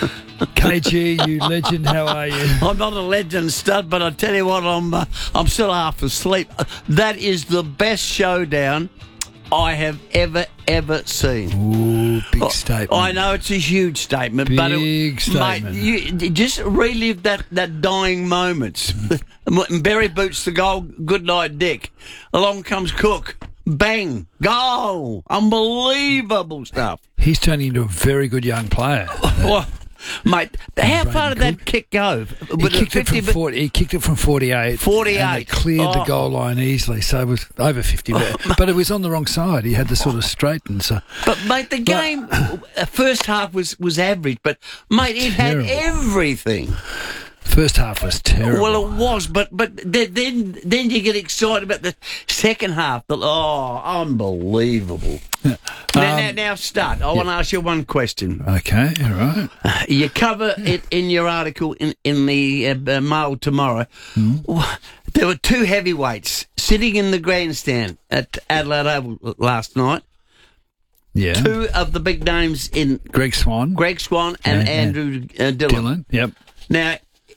K G, you legend, how are you? I'm not a legend stud, but I tell you what, I'm uh, I'm still half asleep. That is the best showdown I have ever, ever seen. Ooh, big statement. I know it's a huge statement, big but it, statement. Mate, you just relive that, that dying moments. Berry boots the goal, good night, Dick. Along comes Cook. Bang, goal. Unbelievable stuff. He's turning into a very good young player. Well, mate, how far did that kick go? He kicked, it from forty, he kicked it from forty-eight. forty-eight. And they cleared oh. the goal line easily, so it was over fifty. Oh, but it was on the wrong side. He had to sort of straighten. So. But, mate, the game, but, first half was, was average, but, mate, it terrible. had everything. First half was terrible. Well, it was, but but then then you get excited about the second half. Oh, unbelievable. Yeah. Um, now, now, now, start. I yeah. want to ask you one question. Okay, all right. Uh, you cover it in your article in, in the uh, Mail tomorrow. Mm. There were two heavyweights sitting in the grandstand at Adelaide Oval last night. Yeah. Two of the big names in... Greg Swan. Greg Swan and, and Andrew uh, Dillon. Dillon, yep. Now...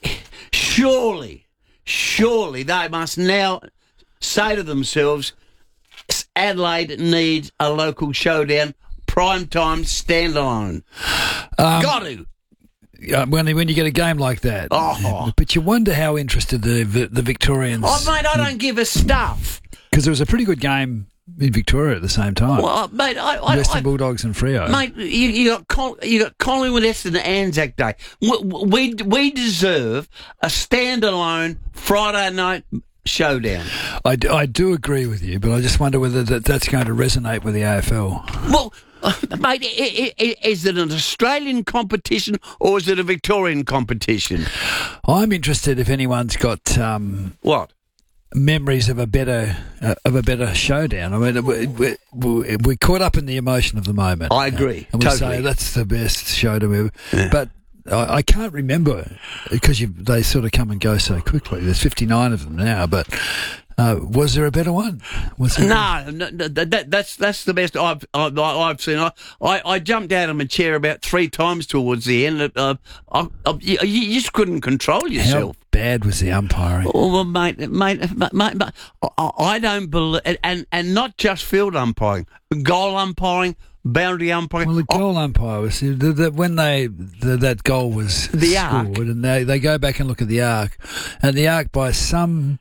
Surely, surely they must now say to themselves, Adelaide needs a local showdown, primetime standalone. Um, Got to. Uh, when, when you get a game like that. Oh. But you wonder how interested the the, the Victorians... Oh, mate, I don't give a stuff. Because it was a pretty good game in Victoria at the same time. Well, mate, I, I, Western I, Bulldogs and Freo. Mate, you, you got Col- you got Collingwood Essendon Anzac Day. We, we we deserve a standalone Friday night showdown. I do, I do agree with you, but I just wonder whether that, that's going to resonate with the A F L. Well, uh, mate, is it an Australian competition or is it a Victorian competition? I'm interested if anyone's got um, what. memories of a better uh, of a better showdown. I mean, we, we, we, we're caught up in the emotion of the moment. I agree. And we totally. say that's the best showdown ever. Yeah. But I, I can't remember because you, they sort of come and go so quickly. There's fifty-nine of them now, but uh, was there a better one? Was there no, no, no that, that's that's the best I've I've, I've seen. I, I, I jumped out of my chair about three times towards the end. Uh, I, I, you, you just couldn't control yourself. How bad was the umpiring? Oh, well, mate, mate, mate, mate, mate I, I don't believe, and and not just field umpiring, goal umpiring, boundary umpire. Well, the goal umpire was the, the, when they the, that goal was The scored, arc. and they, they go back and look at the arc, and the arc by some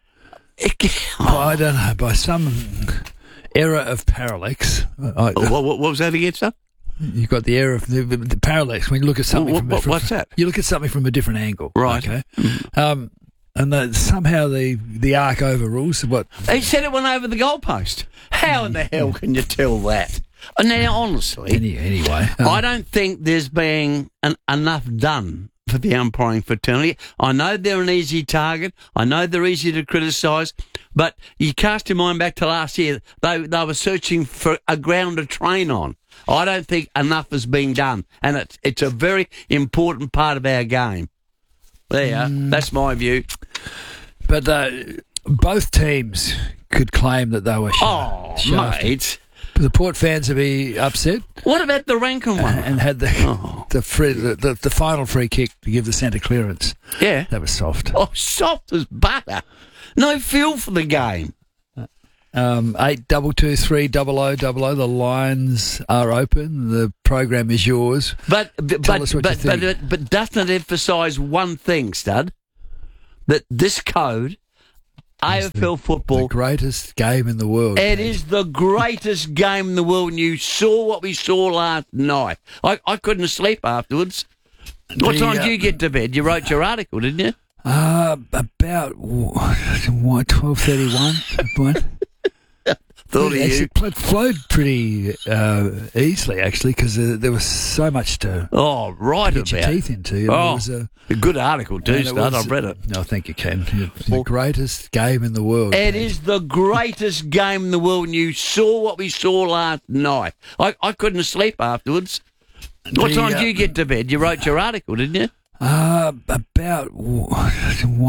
I don't know by some error of parallax. I, what, what, what was that again, sir? You've got the error of the, the parallax when you look at something. What- from, what- from, what's that? You look at something from a different angle, Right. Okay, um, and the, somehow the the arc overrules what. They said it went over the goalpost. How in the hell can you tell that? And now, honestly, Any, anyway, um, I don't think there's been an, enough done for the umpiring fraternity. I know they're an easy target. I know they're easy to criticise. But you cast your mind back to last year. They they were searching for a ground to train on. I don't think enough has been done, and it's it's a very important part of our game. There you are. That's my view. But uh, both teams could claim that they were sh- Oh, shafted. mate. The Port fans would be upset. What about the Rankin one? And had the Oh. the, free, the, the the final free kick to give the centre clearance. Yeah. That was soft. Oh, soft as butter. No feel for the game. Um, eight double two three double o double o. The lines are open. The program is yours. But but Tell but, us what but, you but, think. but, but doesn't it emphasise one thing, Stud? That this code, A F L The football, greatest game in the world. it is the greatest game in the world. And you saw what we saw last night. I, I couldn't sleep afterwards. What The, time uh, did you get to bed? You wrote your article, didn't you? Uh, about what twelve thirty one. Thought of It actually you. pl- flowed pretty uh, easily, actually, because uh, there was so much to Oh, right get your about. teeth into. And it Oh, was, uh, a good article too, and it Stud. was- I've read it. No, thank you, Ken. It's the greatest game in the world. It is the greatest game in the world, and you saw what we saw last night. I, I couldn't sleep afterwards. What The, time uh, did you get to bed? You wrote your article, didn't you? Uh, about what